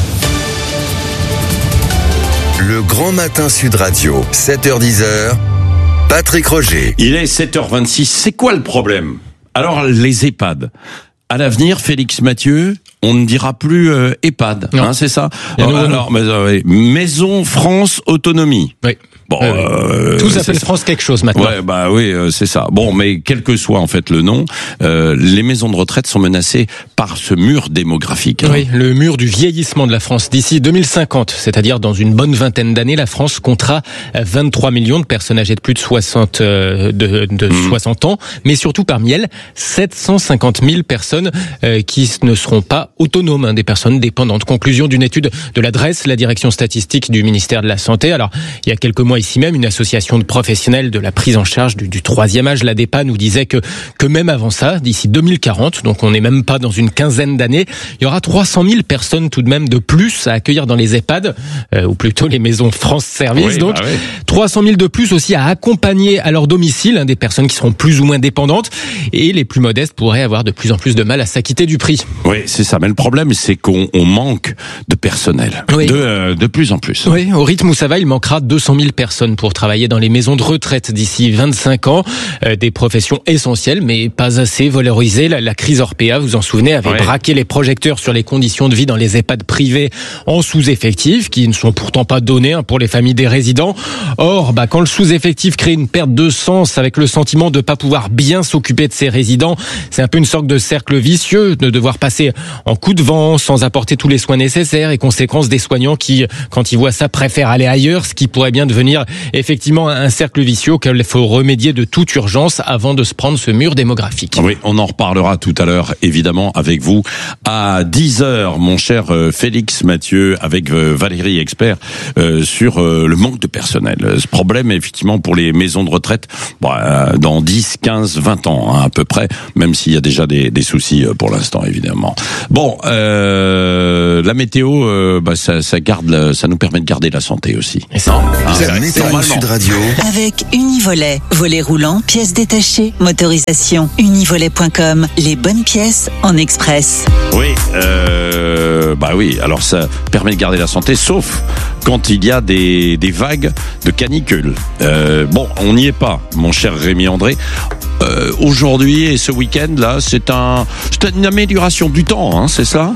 Le grand matin Sud Radio, 7h10, Patrick Roger. Il est 7h26. C'est quoi le problème? Alors, les EHPAD. À l'avenir, Félix Mathieu, on ne dira plus EHPAD, hein, c'est ça? Alors, Maison France Autonomie. Oui. Bon, tout s'appelle France quelque chose maintenant. Ouais, bah oui, c'est ça. Bon, mais quel que soit en fait le nom, les maisons de retraite sont menacées par ce mur démographique. Oui, le mur du vieillissement de la France. D'ici 2050, c'est-à-dire dans une bonne vingtaine d'années, la France comptera 23 millions de personnes âgées de plus de 60 ans, mais surtout parmi elles, 750 000 personnes qui ne seront pas autonomes, hein, des personnes dépendantes. Conclusion d'une étude de l'adresse, la direction statistique du ministère de la Santé. Alors, il y a quelques mois ici même, une association de professionnels de la prise en charge du troisième âge, l'ADEPA, nous disait que même avant ça, d'ici 2040, donc on n'est même pas dans une quinzaine d'années, il y aura 300 000 personnes tout de même de plus à accueillir dans les EHPAD, ou plutôt les maisons France Service. Oui, donc 300 000 de plus aussi à accompagner à leur domicile, hein, des personnes qui seront plus ou moins dépendantes, et les plus modestes pourraient avoir de plus en plus de mal à s'acquitter du prix. Oui, c'est ça. Mais le problème, c'est qu'on manque de personnel, de plus en plus. Oui, au rythme où ça va, il manquera 200 000 personnes personnes pour travailler dans les maisons de retraite d'ici 25 ans. Des professions essentielles, mais pas assez valorisées. La crise Orpea, vous en souvenez, avait braqué les projecteurs sur les conditions de vie dans les EHPAD privés en sous-effectif, qui ne sont pourtant pas donnés pour les familles des résidents. Or, quand le sous-effectif crée une perte de sens avec le sentiment de ne pas pouvoir bien s'occuper de ses résidents, c'est un peu une sorte de cercle vicieux, de devoir passer en coup de vent sans apporter tous les soins nécessaires, et conséquence des soignants qui, quand ils voient ça, préfèrent aller ailleurs, ce qui pourrait bien devenir effectivement un cercle vicieux auquel il faut remédier de toute urgence avant de se prendre ce mur démographique. Oui, on en reparlera tout à l'heure, évidemment, avec vous à 10h, mon cher Félix Mathieu, avec Valérie Expert, sur le manque de personnel. Ce problème, effectivement, pour les maisons de retraite, dans 10, 15, 20 ans, à peu près, même s'il y a déjà des soucis pour l'instant, évidemment. Bon, la météo, ça nous permet de garder la santé aussi. La météo Sud Radio. Avec Univolet. Volet roulant, pièces détachées, motorisation. Univolet.com. Les bonnes pièces en express. Oui, oui. Alors ça permet de garder la santé, sauf quand il y a des vagues de canicule. On n'y est pas, mon cher Rémi André. Aujourd'hui et ce week-end là, c'est une amélioration du temps, c'est ça,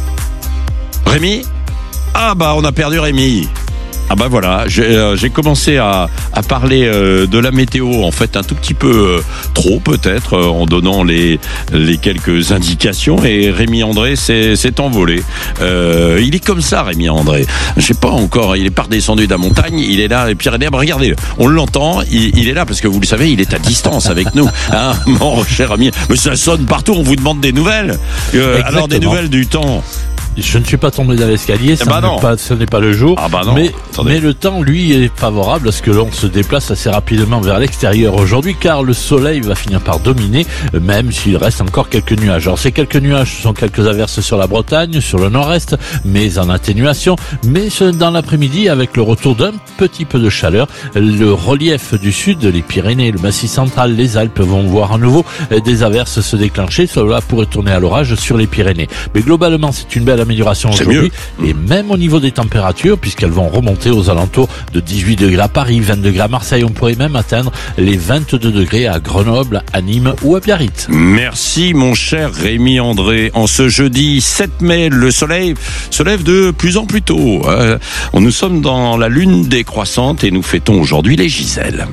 Rémi? On a perdu Rémi. Voilà, j'ai commencé à parler de la météo, en fait un tout petit peu trop peut-être, en donnant les quelques indications, et Rémi André s'est envolé. Il est comme ça, Rémi André. Je sais pas encore, il est pas redescendu de la montagne, il est là, et Pyrénées, regardez, on l'entend, il est là parce que vous le savez, il est à distance avec nous, mon cher ami. Mais ça sonne partout, on vous demande des nouvelles. Alors des nouvelles du temps. Je ne suis pas tombé dans l'escalier, ce n'est pas le jour. Mais le temps, lui, est favorable à ce que l'on se déplace assez rapidement vers l'extérieur aujourd'hui, car le soleil va finir par dominer, même s'il reste encore quelques nuages. Alors ces quelques nuages, ce sont quelques averses sur la Bretagne, sur le nord-est, mais en atténuation. Mais dans l'après-midi, avec le retour d'un petit peu de chaleur, le relief du sud, les Pyrénées, le Massif central, les Alpes vont voir à nouveau des averses se déclencher. Cela pourrait tourner à l'orage sur les Pyrénées. Mais globalement, c'est une belle amélioration aujourd'hui, et même au niveau des températures, puisqu'elles vont remonter aux alentours de 18 degrés à Paris, 20 degrés à Marseille, on pourrait même atteindre les 22 degrés à Grenoble, à Nîmes ou à Biarritz. Merci mon cher Rémi André. En ce jeudi 7 mai, le soleil se lève de plus en plus tôt. Nous sommes dans la lune décroissante et nous fêtons aujourd'hui les Giselles.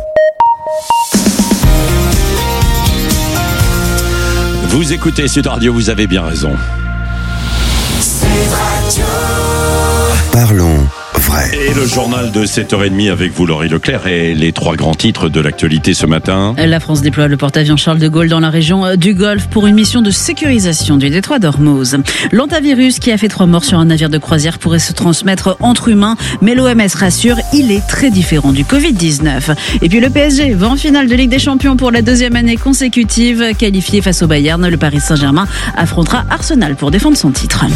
Vous écoutez Sud Radio, vous avez bien raison. Parlons vrai. Et le journal de 7h30 avec vous, Laurie Leclerc, et les 3 grands titres de l'actualité ce matin. La France déploie le porte-avions Charles de Gaulle dans la région du Golfe pour une mission de sécurisation du détroit d'Ormuz. L'hantavirus qui a fait 3 morts sur un navire de croisière pourrait se transmettre entre humains, mais l'OMS rassure, il est très différent du Covid-19. Et puis le PSG va en finale de Ligue des Champions pour la 2e année consécutive. Qualifié face au Bayern, le Paris Saint-Germain affrontera Arsenal pour défendre son titre.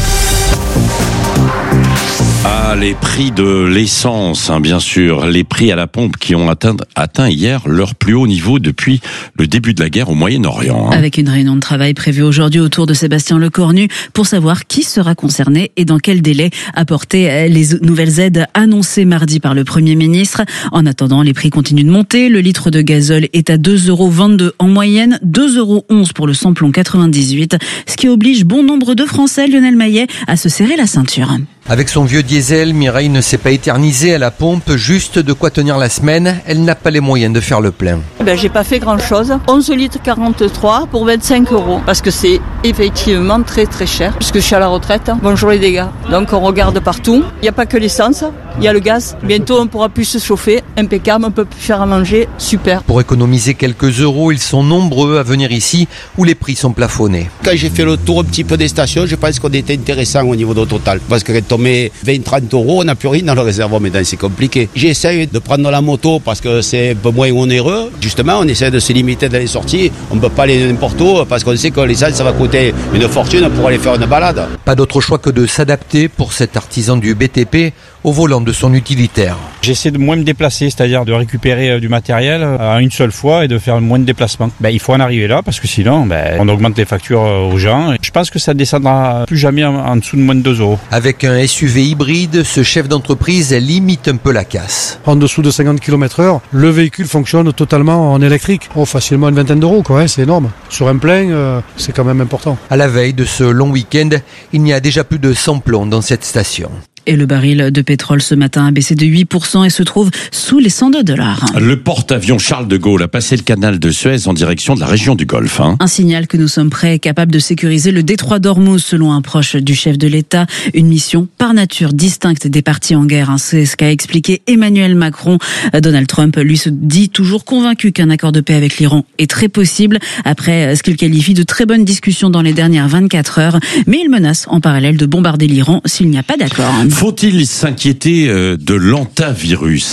Les prix de l'essence, bien sûr, les prix à la pompe qui ont atteint hier leur plus haut niveau depuis le début de la guerre au Moyen-Orient. Avec une réunion de travail prévue aujourd'hui autour de Sébastien Lecornu pour savoir qui sera concerné et dans quel délai apporter les nouvelles aides annoncées mardi par le Premier ministre. En attendant, les prix continuent de monter. Le litre de gazole est à 2,22 € en moyenne, 2,11 € pour le samplon 98, ce qui oblige bon nombre de Français, Lionel Maillet, à se serrer la ceinture. Avec son vieux diesel, Mireille ne s'est pas éternisée à la pompe, juste de quoi tenir la semaine. Elle n'a pas les moyens de faire le plein. J'ai pas fait grand chose. 11 litres 43 pour 25 €. Parce que c'est effectivement très très cher. Puisque je suis à la retraite. Bonjour les dégâts. Donc on regarde partout. Il n'y a pas que l'essence, il y a le gaz. Bientôt on pourra plus se chauffer. Impeccable, on peut plus faire à manger. Super. Pour économiser quelques euros, ils sont nombreux à venir ici où les prix sont plafonnés. Quand j'ai fait le tour un petit peu des stations, je pense qu'on était intéressant au niveau de total. Parce que quand on met 20-30 €, on n'a plus rien dans le réservoir, mais c'est compliqué. J'essaye de prendre la moto parce que c'est un peu moins onéreux. Justement, on essaie de se limiter dans les sorties. On ne peut pas aller n'importe où parce qu'on sait que l'essence, ça va coûter une fortune pour aller faire une balade. Pas d'autre choix que de s'adapter pour cet artisan du BTP au volant de son utilitaire. J'essaie de moins me déplacer, c'est-à-dire de récupérer du matériel à une seule fois et de faire moins de déplacements. Il faut en arriver là parce que sinon, on augmente les factures aux gens. Je pense que ça ne descendra plus jamais en dessous de moins de 2 €. Avec un SUV hybride, ce chef d'entreprise limite un peu la casse. En dessous de 50 km/h, le véhicule fonctionne totalement en électrique. Facilement une vingtaine d'euros, c'est énorme. Sur un plein, c'est quand même important. À la veille de ce long week-end, il n'y a déjà plus de samplons dans cette station. Et le baril de pétrole ce matin a baissé de 8% et se trouve sous les $102. Le porte-avions Charles de Gaulle a passé le canal de Suez en direction de la région du Golfe. Un signal que nous sommes prêts et capables de sécuriser le détroit d'Ormuz, selon un proche du chef de l'État. Une mission par nature distincte des partis en guerre. C'est ce qu'a expliqué Emmanuel Macron. Donald Trump, lui, se dit toujours convaincu qu'un accord de paix avec l'Iran est très possible, après ce qu'il qualifie de très bonnes discussions dans les dernières 24 heures. Mais il menace en parallèle de bombarder l'Iran s'il n'y a pas d'accord. Faut-il s'inquiéter de l'antavirus ?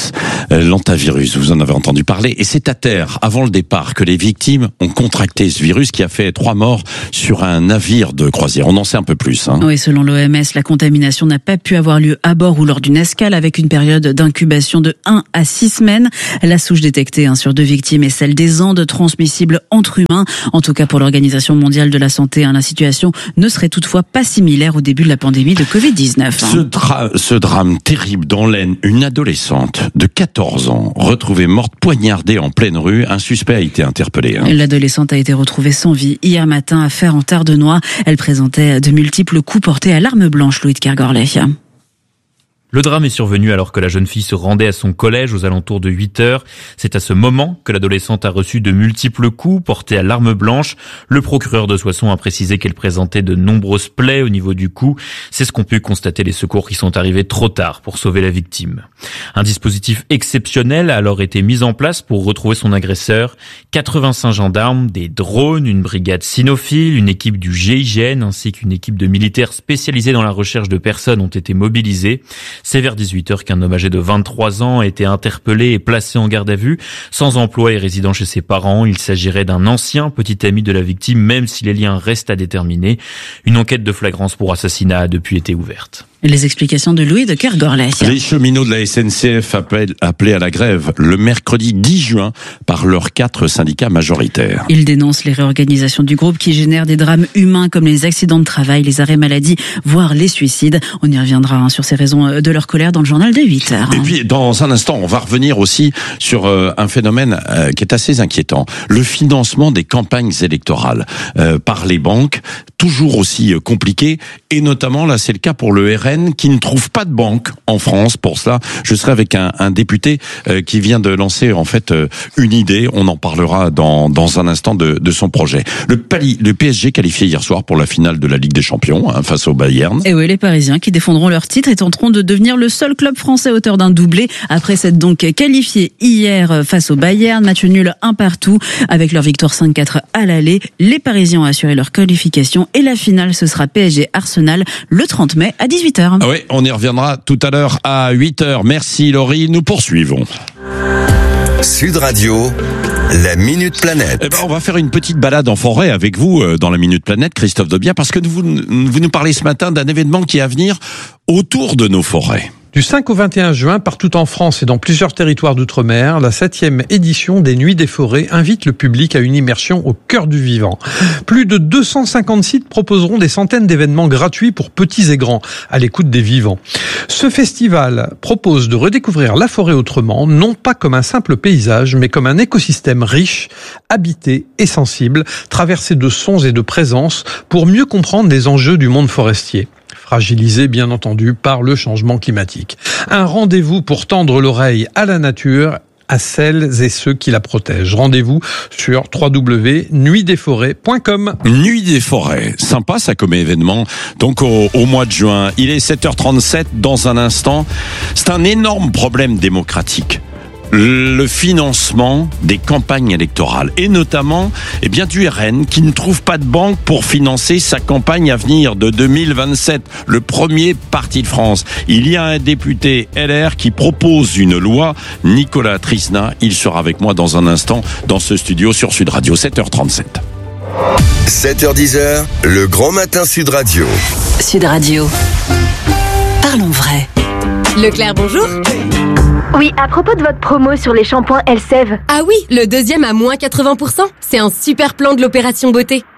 L'antavirus, vous en avez entendu parler, et c'est à terre, avant le départ, que les victimes ont contracté ce virus qui a fait 3 morts sur un navire de croisière. On en sait un peu plus. Oui, selon l'OMS, la contamination n'a pas pu avoir lieu à bord ou lors d'une escale, avec une période d'incubation de 1 à 6 semaines. La souche détectée sur 2 victimes est celle des Andes, transmissible entre humains. En tout cas, pour l'Organisation mondiale de la santé, la situation ne serait toutefois pas similaire au début de la pandémie de Covid-19. Ce drame terrible dans l'Aisne, une adolescente de 14 ans retrouvée morte poignardée en pleine rue. Un suspect a été interpellé. L'adolescente a été retrouvée sans vie hier matin à Fère-en-Tardenois. Elle présentait de multiples coups portés à l'arme blanche, Louis de Kergorlet. Le drame est survenu alors que la jeune fille se rendait à son collège aux alentours de 8h. C'est à ce moment que l'adolescente a reçu de multiples coups portés à l'arme blanche. Le procureur de Soissons a précisé qu'elle présentait de nombreuses plaies au niveau du cou. C'est ce qu'ont pu constater les secours qui sont arrivés trop tard pour sauver la victime. Un dispositif exceptionnel a alors été mis en place pour retrouver son agresseur. 85 gendarmes, des drones, une brigade cynophile, une équipe du GIGN ainsi qu'une équipe de militaires spécialisés dans la recherche de personnes ont été mobilisés. C'est vers 18h qu'un homme âgé de 23 ans a été interpellé et placé en garde à vue. Sans emploi et résidant chez ses parents, il s'agirait d'un ancien petit ami de la victime, même si les liens restent à déterminer. Une enquête de flagrance pour assassinat a depuis été ouverte. Les explications de Louis de Kergorlet. Les cheminots de la SNCF appelés à la grève le mercredi 10 juin par leurs 4 syndicats majoritaires. Ils dénoncent les réorganisations du groupe qui génèrent des drames humains comme les accidents de travail, les arrêts maladie, voire les suicides. On y reviendra sur ces raisons de leur colère dans le journal de 8h. Et puis, dans un instant, on va revenir aussi sur un phénomène qui est assez inquiétant. Le financement des campagnes électorales par les banques, toujours aussi compliqué. Et notamment, là, c'est le cas pour le RN qui ne trouve pas de banque en France. Pour cela, je serai avec un député qui vient de lancer en fait une idée. On en parlera dans un instant de son projet. Le PSG qualifié hier soir pour la finale de la Ligue des Champions face au Bayern. Et oui, les Parisiens qui défendront leur titre et tenteront de devenir le seul club français auteur d'un doublé après s'être donc qualifié hier face au Bayern. Match nul 1-1 avec leur victoire 5-4 à l'aller. Les Parisiens ont assuré leur qualification et la finale ce sera PSG-Arsenal le 30 mai à 18h. Ah oui, on y reviendra tout à l'heure à 8h. Merci Laurie, nous poursuivons. Sud Radio, la Minute Planète. On va faire une petite balade en forêt avec vous dans la Minute Planète, Christophe Debiens, parce que vous nous parlez ce matin d'un événement qui est à venir autour de nos forêts. Du 5 au 21 juin, partout en France et dans plusieurs territoires d'outre-mer, la 7e édition des Nuits des Forêts invite le public à une immersion au cœur du vivant. Plus de 250 sites proposeront des centaines d'événements gratuits pour petits et grands, à l'écoute des vivants. Ce festival propose de redécouvrir la forêt autrement, non pas comme un simple paysage, mais comme un écosystème riche, habité et sensible, traversé de sons et de présences, pour mieux comprendre les enjeux du monde forestier. Fragilisé bien entendu par le changement climatique. Un rendez-vous pour tendre l'oreille à la nature, à celles et ceux qui la protègent. Rendez-vous sur www.nuitdesforêts.com. Nuit des forêts, sympa ça comme événement. Donc au mois de juin, il est 7h37 dans un instant. C'est un énorme problème démocratique. Le financement des campagnes électorales et notamment du RN qui ne trouve pas de banque pour financer sa campagne à venir de 2027, le premier parti de France. Il y a un député LR qui propose une loi, Nicolas Trisna, il sera avec moi dans un instant dans ce studio sur Sud Radio, 7h37. 7h10, le grand matin Sud Radio. Sud Radio. Parlons vrai. Leclerc, bonjour. Oui, à propos de votre promo sur les shampoings Elseve. Ah oui, le deuxième à moins 80%. C'est un super plan de l'opération beauté.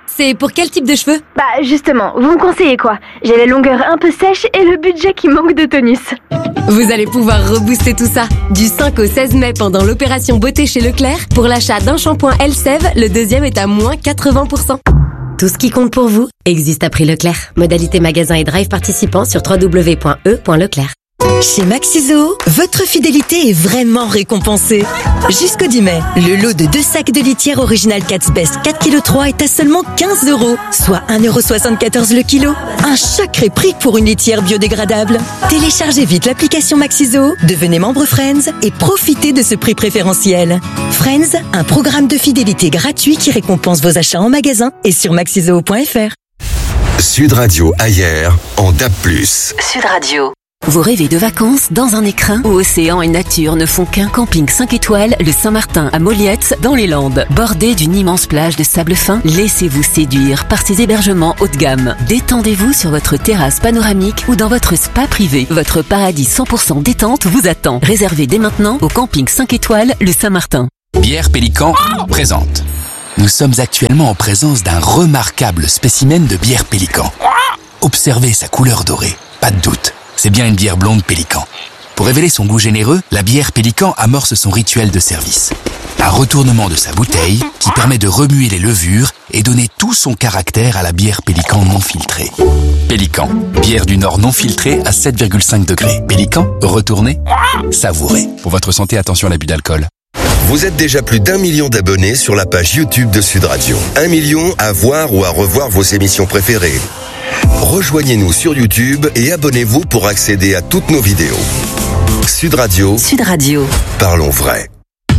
C'est pour quel type de cheveux? Bah justement, vous me conseillez quoi? J'ai la longueur un peu sèche et le budget qui manque de tonus. Vous allez pouvoir rebooster tout ça. Du 5 au 16 mai pendant l'opération beauté chez Leclerc, pour l'achat d'un shampoing Elseve, le deuxième est à moins 80%. Tout ce qui compte pour vous existe à prix Leclerc. Modalité magasin et drive participants sur www.e.leclerc. Chez Maxiso, votre fidélité est vraiment récompensée. Jusqu'au 10 mai, le lot de 2 sacs de litière original Cat's Best 4,3 kg est à seulement 15 €, soit 1,74 € le kilo. Un sacré prix pour une litière biodégradable. Téléchargez vite l'application Maxiso, devenez membre Friends et profitez de ce prix préférentiel. Friends, un programme de fidélité gratuit qui récompense vos achats en magasin et sur maxiso.fr. Sud Radio Ailleurs en DAB+. Sud Radio. Vous rêvez de vacances dans un écrin où océan et nature ne font qu'un camping 5 étoiles, le Saint-Martin à Moliette, dans les Landes. Bordé d'une immense plage de sable fin, laissez-vous séduire par ces hébergements haut de gamme. Détendez-vous sur votre terrasse panoramique ou dans votre spa privé. Votre paradis 100% détente vous attend. Réservez dès maintenant au camping 5 étoiles, le Saint-Martin. Bière Pélican présente. Nous sommes actuellement en présence d'un remarquable spécimen de bière Pélican. Observez sa couleur dorée, pas de doute. C'est bien une bière blonde Pélican. Pour révéler son goût généreux, la bière Pélican amorce son rituel de service. Un retournement de sa bouteille qui permet de remuer les levures et donner tout son caractère à la bière Pélican non filtrée. Pélican, bière du Nord non filtrée à 7,5 degrés. Pélican, retournez, savourez. Pour votre santé, attention à l'abus d'alcool. Vous êtes déjà plus d'1 million d'abonnés sur la page YouTube de Sud Radio. 1 million à voir ou à revoir vos émissions préférées. Rejoignez-nous sur YouTube et abonnez-vous pour accéder à toutes nos vidéos. Sud Radio. Sud Radio. Parlons vrai.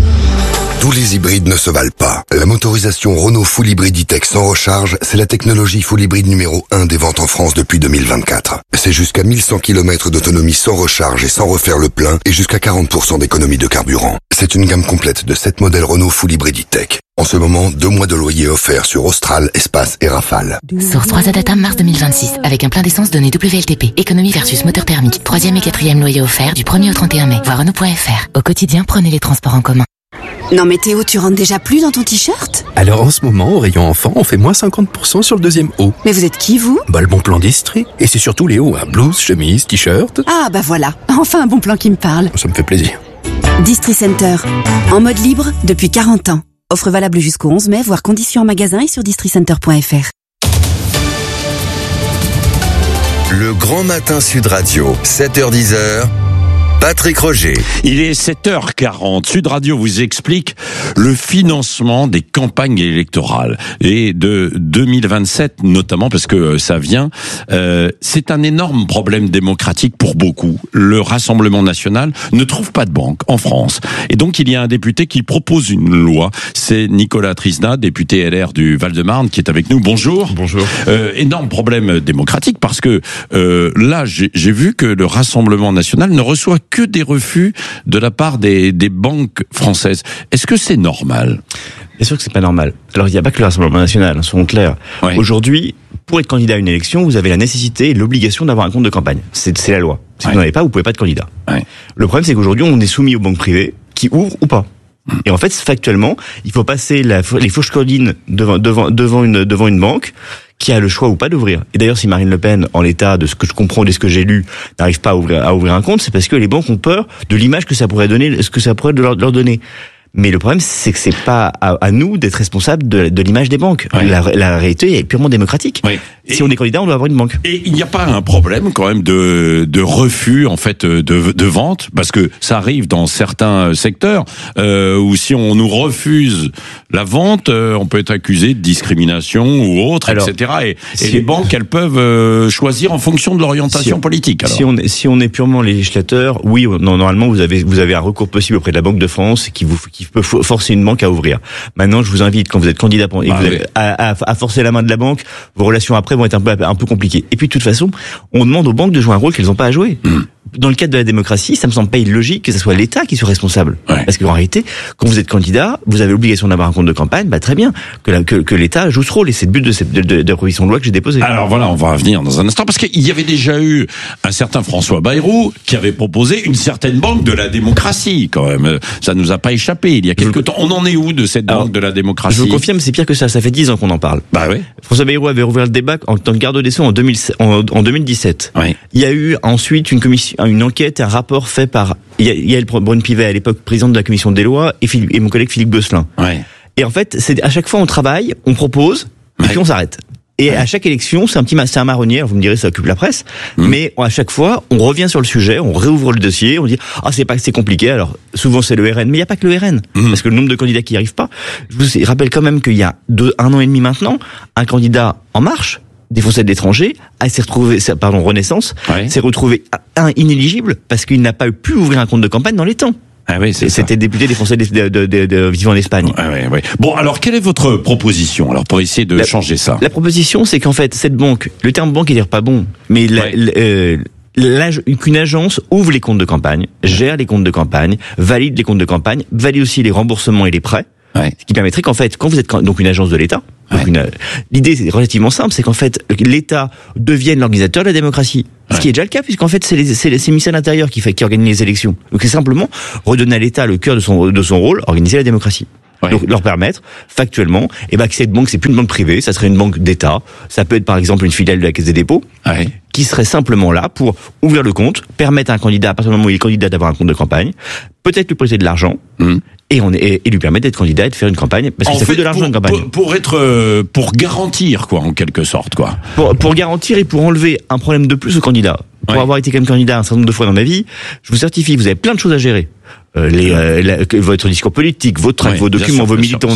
Tous les hybrides ne se valent pas. La motorisation Renault Full Hybrid E-Tech sans recharge, c'est la technologie full hybride numéro 1 des ventes en France depuis 2024. C'est jusqu'à 1100 km d'autonomie sans recharge et sans refaire le plein et jusqu'à 40% d'économie de carburant. C'est une gamme complète de 7 modèles Renault Full Hybrid E-Tech. En ce moment, 2 mois de loyer offerts sur Austral, Espace et Rafale. Source 3 Data mars 2026, avec un plein d'essence donné WLTP. Économie versus moteur thermique. 3e et 4e loyer offert du 1er au 31 mai. Voir Renault.fr. Au quotidien, prenez les transports en commun. Non mais Théo, tu rentres déjà plus dans ton t-shirt? Alors en ce moment, au rayon enfant, on fait moins 50% sur le deuxième haut. Mais vous êtes qui, vous? Bah le bon plan d'Estrie. Et c'est surtout les hauts, hein. Blouse, chemise, t-shirt. Ah bah voilà, enfin un bon plan qui me parle. Ça me fait plaisir. Distri Center, en mode libre depuis 40 ans. Offre valable jusqu'au 11 mai, voire conditions en magasin et sur districenter.fr. Le Grand Matin Sud Radio, 7h-10h. Patrick Roger. Il est 7h40. Sud Radio vous explique le financement des campagnes électorales et de 2027 notamment parce que ça vient. C'est un énorme problème démocratique pour beaucoup. Le Rassemblement national ne trouve pas de banque en France. Et donc il y a un député qui propose une loi. C'est Nicolas Trisna, député LR du Val-de-Marne, qui est avec nous. Bonjour. Bonjour. Énorme problème démocratique parce que là j'ai vu que le Rassemblement national ne reçoit que des refus de la part des banques françaises. Est-ce que c'est normal? Bien sûr que c'est pas normal. Alors il n'y a pas que le Rassemblement national, soyons clairs. Ouais. Aujourd'hui, pour être candidat à une élection, vous avez la nécessité et l'obligation d'avoir un compte de campagne. C'est la loi. Si vous n'en avez pas, vous pouvez pas être candidat. Ouais. Le problème, c'est qu'aujourd'hui, on est soumis aux banques privées qui ouvrent ou pas. Et en fait, factuellement, il faut passer les fauches collines devant une banque qui a le choix ou pas d'ouvrir. Et d'ailleurs, si Marine Le Pen, en l'état de ce que je comprends, de ce que j'ai lu, n'arrive pas à ouvrir un compte, c'est parce que les banques ont peur de l'image que ça pourrait donner, ce que ça pourrait leur donner. Mais le problème, c'est que c'est pas à nous d'être responsables de l'image des banques. Oui. La réalité est purement démocratique. Oui. Si on est candidat, on doit avoir une banque. Et il n'y a pas un problème quand même de refus en fait de vente, parce que ça arrive dans certains secteurs où si on nous refuse la vente, on peut être accusé de discrimination ou autre, alors, etc. Et les banques, elles peuvent choisir en fonction de l'orientation politique. Alors. Si on est purement législateur, oui, normalement vous avez un recours possible auprès de la Banque de France qui peut forcer une banque à ouvrir. Maintenant, je vous invite, quand vous êtes candidat et vous avez à forcer la main de la banque, vos relations après vont être un peu compliquées. Et puis de toute façon, on demande aux banques de jouer un rôle qu'elles n'ont pas à jouer. dans le cadre de la démocratie, ça me semble pas illogique que ce soit l'État qui soit responsable. Parce qu'en réalité, quand vous êtes candidat, vous avez l'obligation d'avoir un compte de campagne, très bien, que l'État joue ce rôle, et c'est le but de la proposition de loi que j'ai déposée. Alors voilà, on va revenir dans un instant, parce qu'il y avait déjà eu un certain François Bayrou qui avait proposé une certaine banque de la démocratie, quand même. Ça nous a pas échappé il y a quelques temps. On en est où de cette banque de la démocratie? Je vous confirme, c'est pire que ça fait 10 ans qu'on en parle. François Bayrou avait rouvert le débat en tant que garde des Sceaux en 2017. Il y a eu ensuite une enquête, un rapport fait par Yael Braun-Pivet, à l'époque présidente de la commission des lois, et mon collègue Philippe Gosselin. Et en fait, c'est à chaque fois on travaille, on propose, et puis on s'arrête. Et à chaque élection, c'est un marronnier. Vous me direz, ça occupe la presse. Mais à chaque fois, on revient sur le sujet, on réouvre le dossier, on dit, c'est compliqué. Alors, souvent, c'est le RN. Mais il n'y a pas que le RN. Parce que le nombre de candidats qui n'y arrivent pas. Je vous rappelle quand même qu'il y a 1 an et demi maintenant, un candidat En Marche, des Français de l'étranger, s'est retrouvé, Renaissance, s'est retrouvé inéligible parce qu'il n'a pas pu ouvrir un compte de campagne dans les temps. C'était député des Français vivant en Espagne. Bon, alors quelle est votre proposition alors pour essayer de changer ça? La proposition, c'est qu'en fait cette banque, le terme banque, il n'est pas bon, mais qu'une agence ouvre les comptes de campagne, gère les comptes de campagne, valide les comptes de campagne, valide aussi les remboursements et les prêts. Ce qui permettrait qu'en fait, quand vous êtes donc une agence de l'État, l'idée c'est relativement simple, c'est qu'en fait l'État devienne l'organisateur de la démocratie. Ce qui est déjà le cas, puisqu'en fait c'est le ministère de l'Intérieur qui organise les élections. Donc c'est simplement redonner à l'État le cœur de son rôle, organiser la démocratie. Donc leur permettre factuellement, que cette banque, c'est plus une banque privée, ça serait une banque d'État. Ça peut être par exemple une filiale de la Caisse des dépôts, qui serait simplement là pour ouvrir le compte, permettre à un candidat, à partir du moment où il est candidat, d'avoir un compte de campagne, peut-être lui prêter de l'argent. Et lui permettre d'être candidat et de faire une campagne, parce que ça coûte de l'argent, une campagne. Pour garantir, en quelque sorte, Pour garantir et pour enlever un problème de plus au candidat. Pour avoir été comme candidat un certain nombre de fois dans ma vie, je vous certifie, vous avez plein de choses à gérer. Votre discours politique, vos documents, vos militants,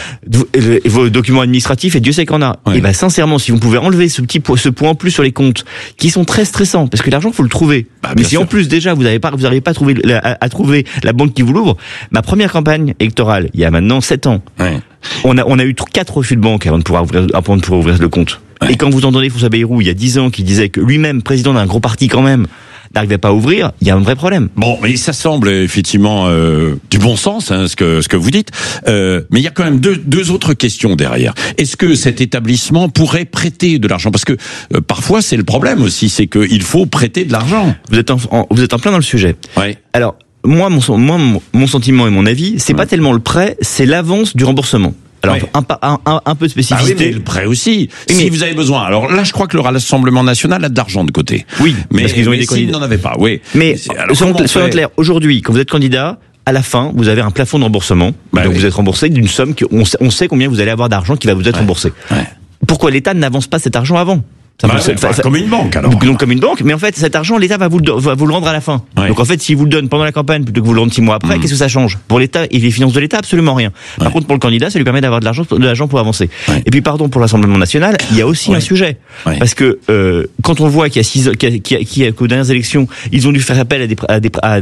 vos documents administratifs, et Dieu sait qu'on a. Et sincèrement, si vous pouvez enlever ce point en plus sur les comptes, qui sont très stressants, parce que l'argent, faut le trouver. Mais si en plus déjà vous n'arrivez pas à trouver la banque qui vous l'ouvre, ma première campagne électorale, il y a maintenant 7 ans, on a eu 4 refus de banque avant de pouvoir ouvrir le compte. Et quand vous entendez François Bayrou, il y a 10 ans, qui disait que lui-même, président d'un gros parti quand même, n'arrivait pas à ouvrir, il y a un vrai problème. Bon, mais ça semble effectivement du bon sens, ce que vous dites. Mais il y a quand même deux autres questions derrière. Est-ce que cet établissement pourrait prêter de l'argent? Parce que parfois c'est le problème aussi, c'est qu'il faut prêter de l'argent. Vous êtes en plein dans le sujet. Alors moi, mon sentiment et mon avis, c'est pas tellement le prêt, c'est l'avance du remboursement. Alors un peu de spécificité. Mais le prêt aussi. Si vous avez besoin. Alors là, je crois que le Rassemblement national a de l'argent de côté. Mais parce qu'ils ont s'ils n'en avaient pas. Mais soyons clairs. Aujourd'hui, quand vous êtes candidat, à la fin, vous avez un plafond de remboursement. Donc vous êtes remboursé d'une somme on sait combien vous allez avoir d'argent qui va vous être remboursé. Pourquoi l'État n'avance pas cet argent avant? Comme une banque alors. Donc comme une banque, mais en fait cet argent l'État va vous le rendre à la fin. Donc en fait s'il vous le donne pendant la campagne plutôt que vous le rendre 6 mois après, qu'est-ce que ça change? Pour l'État et les finances de l'État, absolument rien. Par contre pour le candidat, ça lui permet d'avoir de l'argent pour avancer. Et puis pour l'Assemblée nationale, il y a aussi un sujet, parce que quand on voit qu'il y a qu'aux dernières élections, ils ont dû faire appel à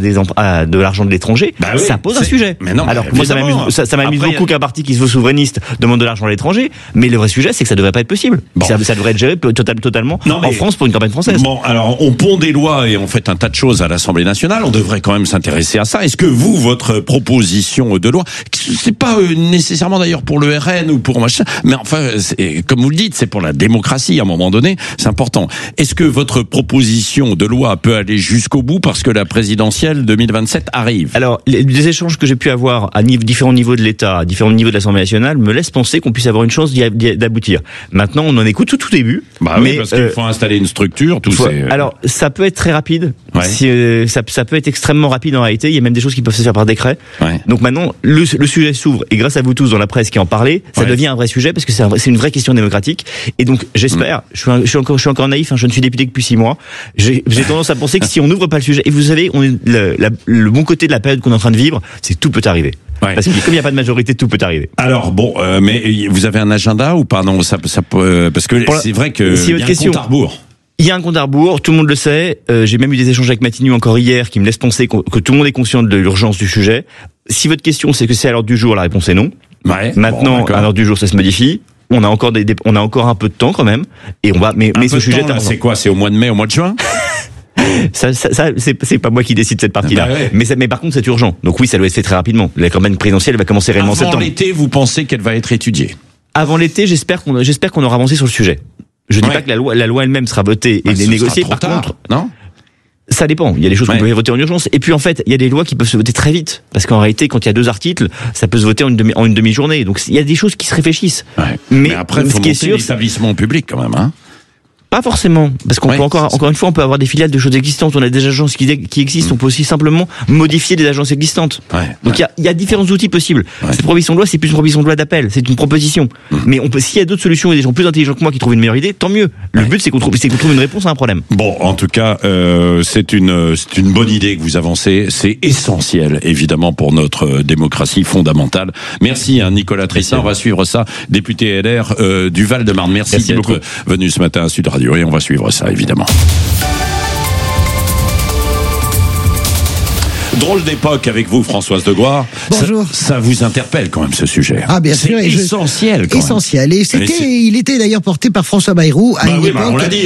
de l'argent de l'étranger, ça pose un sujet. Alors moi ça m'amuse beaucoup qu'un parti qui se veut souverainiste demande de l'argent à l'étranger, mais le vrai sujet c'est que ça devrait pas être possible. Ça devrait être géré totalement en France pour une campagne française. Bon, alors on pond des lois et on fait un tas de choses à l'Assemblée nationale, on devrait quand même s'intéresser à ça. Est-ce que votre proposition de loi, c'est pas nécessairement d'ailleurs pour le RN ou pour machin, mais enfin, comme vous le dites, c'est pour la démocratie à un moment donné, c'est important. Est-ce que votre proposition de loi peut aller jusqu'au bout parce que la présidentielle 2027 arrive? Alors, les échanges que j'ai pu avoir à différents niveaux de l'État, à différents niveaux de l'Assemblée nationale, me laissent penser qu'on puisse avoir une chance d'aboutir. Maintenant, on en écoute au tout début. Mais parce qu'il faut installer une structure, Alors, ça peut être très rapide. Ça peut être extrêmement rapide en réalité. Il y a même des choses qui peuvent se faire par décret. Donc maintenant, le sujet s'ouvre et grâce à vous tous dans la presse qui en parlez, ça devient un vrai sujet parce que c'est une vraie question démocratique. Et donc, j'espère, je suis encore naïf, je ne suis député que depuis 6 mois. J'ai tendance à penser que si on n'ouvre pas le sujet, et vous savez, le bon côté de la période qu'on est en train de vivre, c'est tout peut arriver. Parce que comme il n'y a pas de majorité, tout peut arriver. Alors bon, mais vous avez un agenda ou pas? Non, ça peut, parce que c'est vrai que y a un compte à rebours. Il y a un compte à rebours, tout le monde le sait. J'ai même eu des échanges avec Matignon encore hier qui me laissent penser que tout le monde est conscient de l'urgence du sujet. Si votre question c'est que c'est à l'ordre du jour, la réponse est non. Maintenant, à l'ordre du jour, ça se modifie. On a encore un peu de temps quand même, et on va. Mais ce sujet, c'est quoi? C'est au mois de mai, au mois de juin? Ça c'est pas moi qui décide cette partie-là. Mais par contre, c'est urgent. Donc oui, ça doit être fait très rapidement. La campagne présidentielle va commencer réellement en septembre. Avant l'été, vous pensez qu'elle va être étudiée? Avant l'été, j'espère qu'on aura avancé sur le sujet. Je dis pas que la loi elle-même sera votée et négociée. Par contre, non? Ça dépend. Il y a des choses qu'on peut voter en urgence. Et puis en fait, il y a des lois qui peuvent se voter très vite. Parce qu'en réalité, quand il y a 2 articles, ça peut se voter en une demi-journée. Donc il y a des choses qui se réfléchissent. Mais après, il faut monter l'établissement public quand même, hein. Pas forcément, parce qu'on peut encore une fois, on peut avoir des filiales de choses existantes. On a des agences qui existent. On peut aussi simplement modifier des agences existantes. Donc il y a différents outils possibles. Cette proposition de loi, c'est plus une proposition de loi d'appel, c'est une proposition. Mais s'il y a d'autres solutions et des gens plus intelligents que moi qui trouvent une meilleure idée, tant mieux. Le but, c'est qu'on trouve une réponse à un problème. Bon, en tout cas, c'est une bonne idée que vous avancez. C'est essentiel, évidemment, pour notre démocratie fondamentale. Merci, Nicolas Tristan. On va suivre ça, député LR du Val-de-Marne. Merci d'être venu ce matin à Sud Radio. Et on va suivre ça, évidemment. Drôle d'époque avec vous, Françoise de Goire. Bonjour. Ça vous interpelle quand même, ce sujet. Ah, bien sûr. C'est essentiel, quand même. Essentiel. Et il était d'ailleurs porté par François Bayrou. On l'a dit.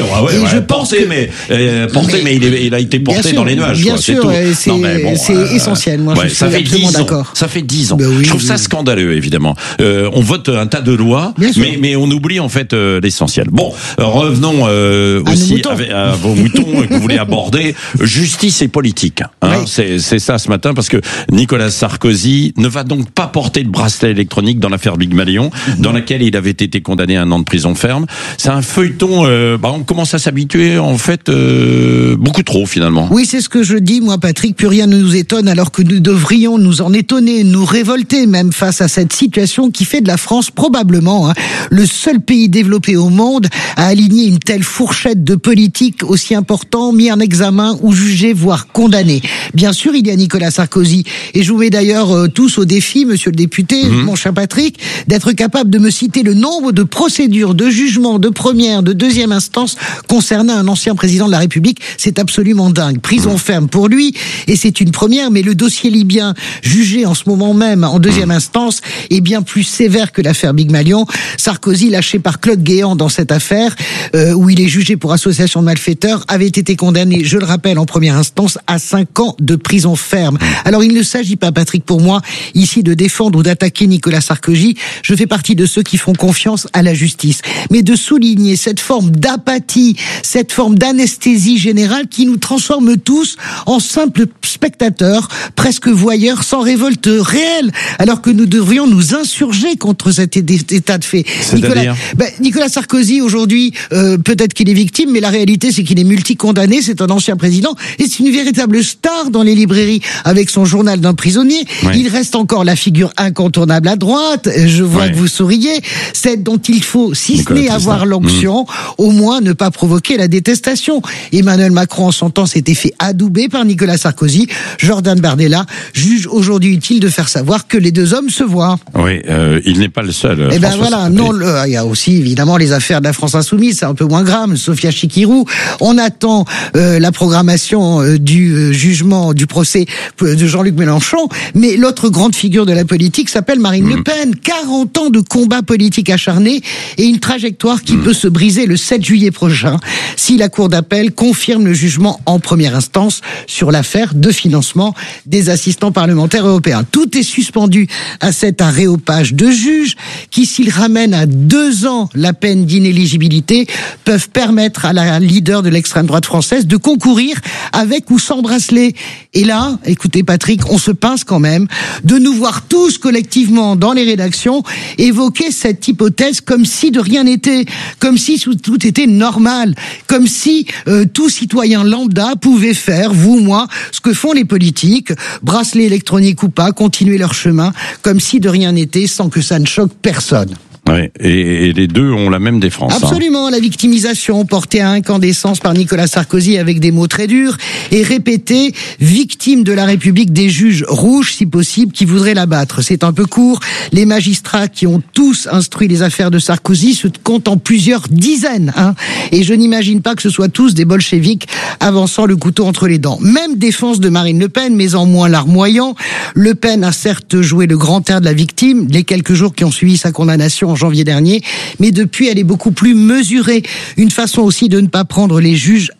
Mais il a été porté dans les nuages. Bien sûr, c'est essentiel. Moi, je suis absolument d'accord. Ça fait 10 ans. Je trouve ça scandaleux, évidemment. On vote un tas de lois, mais on oublie en fait l'essentiel. Bon, revenons aussi à vos moutons que vous voulez aborder. Justice et politique. C'est ça ce matin, parce que Nicolas Sarkozy ne va donc pas porter de bracelet électronique dans l'affaire Big Malion, dans laquelle il avait été condamné à 1 an de prison ferme. C'est un feuilleton, on commence à s'habituer en fait beaucoup trop finalement. Oui, c'est ce que je dis moi, Patrick, plus rien ne nous étonne, alors que nous devrions nous en étonner, nous révolter même face à cette situation qui fait de la France probablement le seul pays développé au monde à aligner une telle fourchette de politiques aussi importants, mis en examen ou jugés, voire condamnés. Bien sûr, il y a Nicolas Sarkozy. Et je vous mets d'ailleurs tous au défi, monsieur le député, mon cher Patrick, d'être capable de me citer le nombre de procédures, de jugements, de première, de deuxième instance concernant un ancien président de la République. C'est absolument dingue. Prison ferme pour lui, et c'est une première, mais le dossier libyen, jugé en ce moment même en deuxième instance, est bien plus sévère que l'affaire Big Malion. Sarkozy, lâché par Claude Guéant dans cette affaire, où il est jugé pour association de malfaiteurs, avait été condamné, je le rappelle, en première instance à 5 ans de prison ferme. Alors il ne s'agit pas, Patrick, pour moi, ici de défendre ou d'attaquer Nicolas Sarkozy. Je fais partie de ceux qui font confiance à la justice. Mais de souligner cette forme d'apathie, cette forme d'anesthésie générale qui nous transforme tous en simples spectateurs, presque voyeurs, sans révolte réelle, alors que nous devrions nous insurger contre cet état de fait. Nicolas Sarkozy, aujourd'hui, peut-être qu'il est victime, mais la réalité, c'est qu'il est multicondamné, c'est un ancien président, et c'est une véritable star dans les librairies avec son journal d'un prisonnier. Il reste encore la figure incontournable à droite. Je vois que vous souriez. Celle dont il faut, si ce n'est avoir l'onction, au moins ne pas provoquer la détestation. Emmanuel Macron, en son temps, s'était fait adouber par Nicolas Sarkozy. Jordan Bardella juge aujourd'hui utile de faire savoir que les deux hommes se voient. Oui, il n'est pas le seul. Eh ben voilà. Non, il y a aussi évidemment les affaires de la France Insoumise. C'est un peu moins grave. Sophia Chikirou. On attend la programmation du jugement du procès de Jean-Luc Mélenchon, mais l'autre grande figure de la politique s'appelle Marine Le Pen. 40 ans de combat politique acharné et une trajectoire qui peut se briser le 7 juillet prochain si la Cour d'appel confirme le jugement en première instance sur l'affaire de financement des assistants parlementaires européens. Tout est suspendu à cet aréopage de juges qui, s'ils ramènent à 2 ans la peine d'inéligibilité, peuvent permettre à la leader de l'extrême droite française de concourir avec ou sans bracelet. Et là, écoutez Patrick, on se pince quand même de nous voir tous collectivement dans les rédactions évoquer cette hypothèse comme si de rien n'était, comme si tout était normal, comme si tout citoyen lambda pouvait faire, vous, moi, ce que font les politiques, bracelet électronique ou pas, continuer leur chemin, comme si de rien n'était, sans que ça ne choque personne. Oui, et les deux ont la même défense. Absolument, la victimisation portée à incandescence par Nicolas Sarkozy avec des mots très durs et répétée, victime de la République des juges rouges, si possible, qui voudraient l'abattre. C'est un peu court. Les magistrats qui ont tous instruit les affaires de Sarkozy se comptent en plusieurs dizaines. Et je n'imagine pas que ce soit tous des bolcheviks avançant le couteau entre les dents. Même défense de Marine Le Pen, mais en moins larmoyant. Le Pen a certes joué le grand air de la victime les quelques jours qui ont suivi sa condamnation en janvier dernier, mais depuis elle est beaucoup plus mesurée. Une façon aussi de ne pas prendre les juges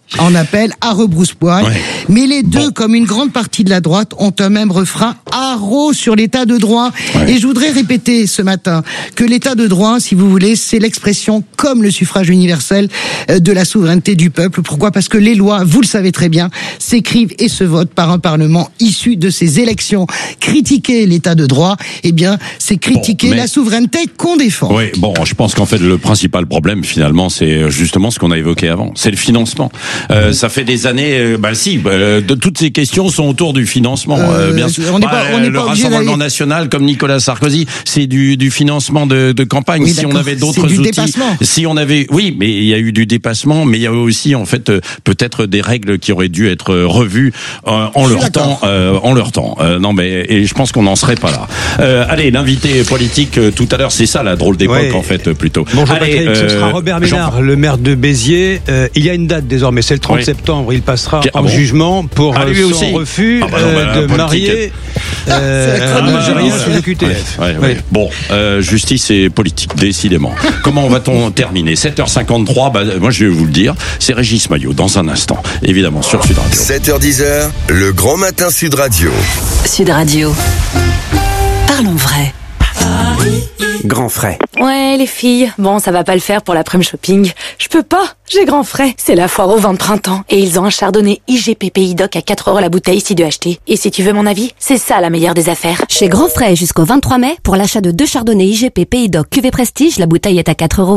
en appel à rebrousse-poil. Ouais. Mais les deux, comme une grande partie de la droite, ont un même refrain, haro sur l'état de droit. Ouais. Et je voudrais répéter ce matin que l'état de droit, si vous voulez, c'est l'expression, comme le suffrage universel, de la souveraineté du peuple. Pourquoi ? Parce que les lois, vous le savez très bien, s'écrivent et se votent par un parlement issu de ces élections. Critiquer l'état de droit, eh bien, c'est critiquer la souveraineté qu'on défend. Oui, bon, je pense qu'en fait, le principal problème, finalement, c'est justement ce qu'on a évoqué avant. C'est le financement. Ça fait des années, toutes ces questions sont autour du financement. Bien sûr. On n'est pas le Rassemblement national, comme Nicolas Sarkozy, c'est du financement de campagne. Oui, si on avait d'autres outils, dépassement. Si on avait, oui, mais il y a eu du dépassement, mais il y a aussi en fait peut-être des règles qui auraient dû être revues en leur temps. Non, mais et je pense qu'on n'en serait pas là. Allez, l'invité politique tout à l'heure, c'est ça la drôle d'époque en fait plutôt. Bonjour Patrick, ce sera Robert Ménard, le maire de Béziers. Il y a une date désormais, c'est le 30 septembre. Il passera en jugement pour son refus de marier un Algérien sous le QTF. Bon, justice et politique, décidément. Comment va-t-on terminer ? 7h53, moi je vais vous le dire, c'est Régis Maillot dans un instant, évidemment sur Sud Radio. 7h10, le grand matin Sud Radio. Sud Radio. Parlons vrai. Grand frais. Ouais, les filles. Bon, ça va pas le faire pour l'après-midi shopping. Je peux pas. J'ai grand frais. C'est la foire au vin de printemps. Et ils ont un chardonnay IGP Pays Doc à 4 € la bouteille si de acheter. Et si tu veux mon avis, c'est ça la meilleure des affaires. Chez Grand Frais jusqu'au 23 mai, pour l'achat de 2 chardonnays IGP Pays Doc cuvée Prestige, la bouteille est à 4 €.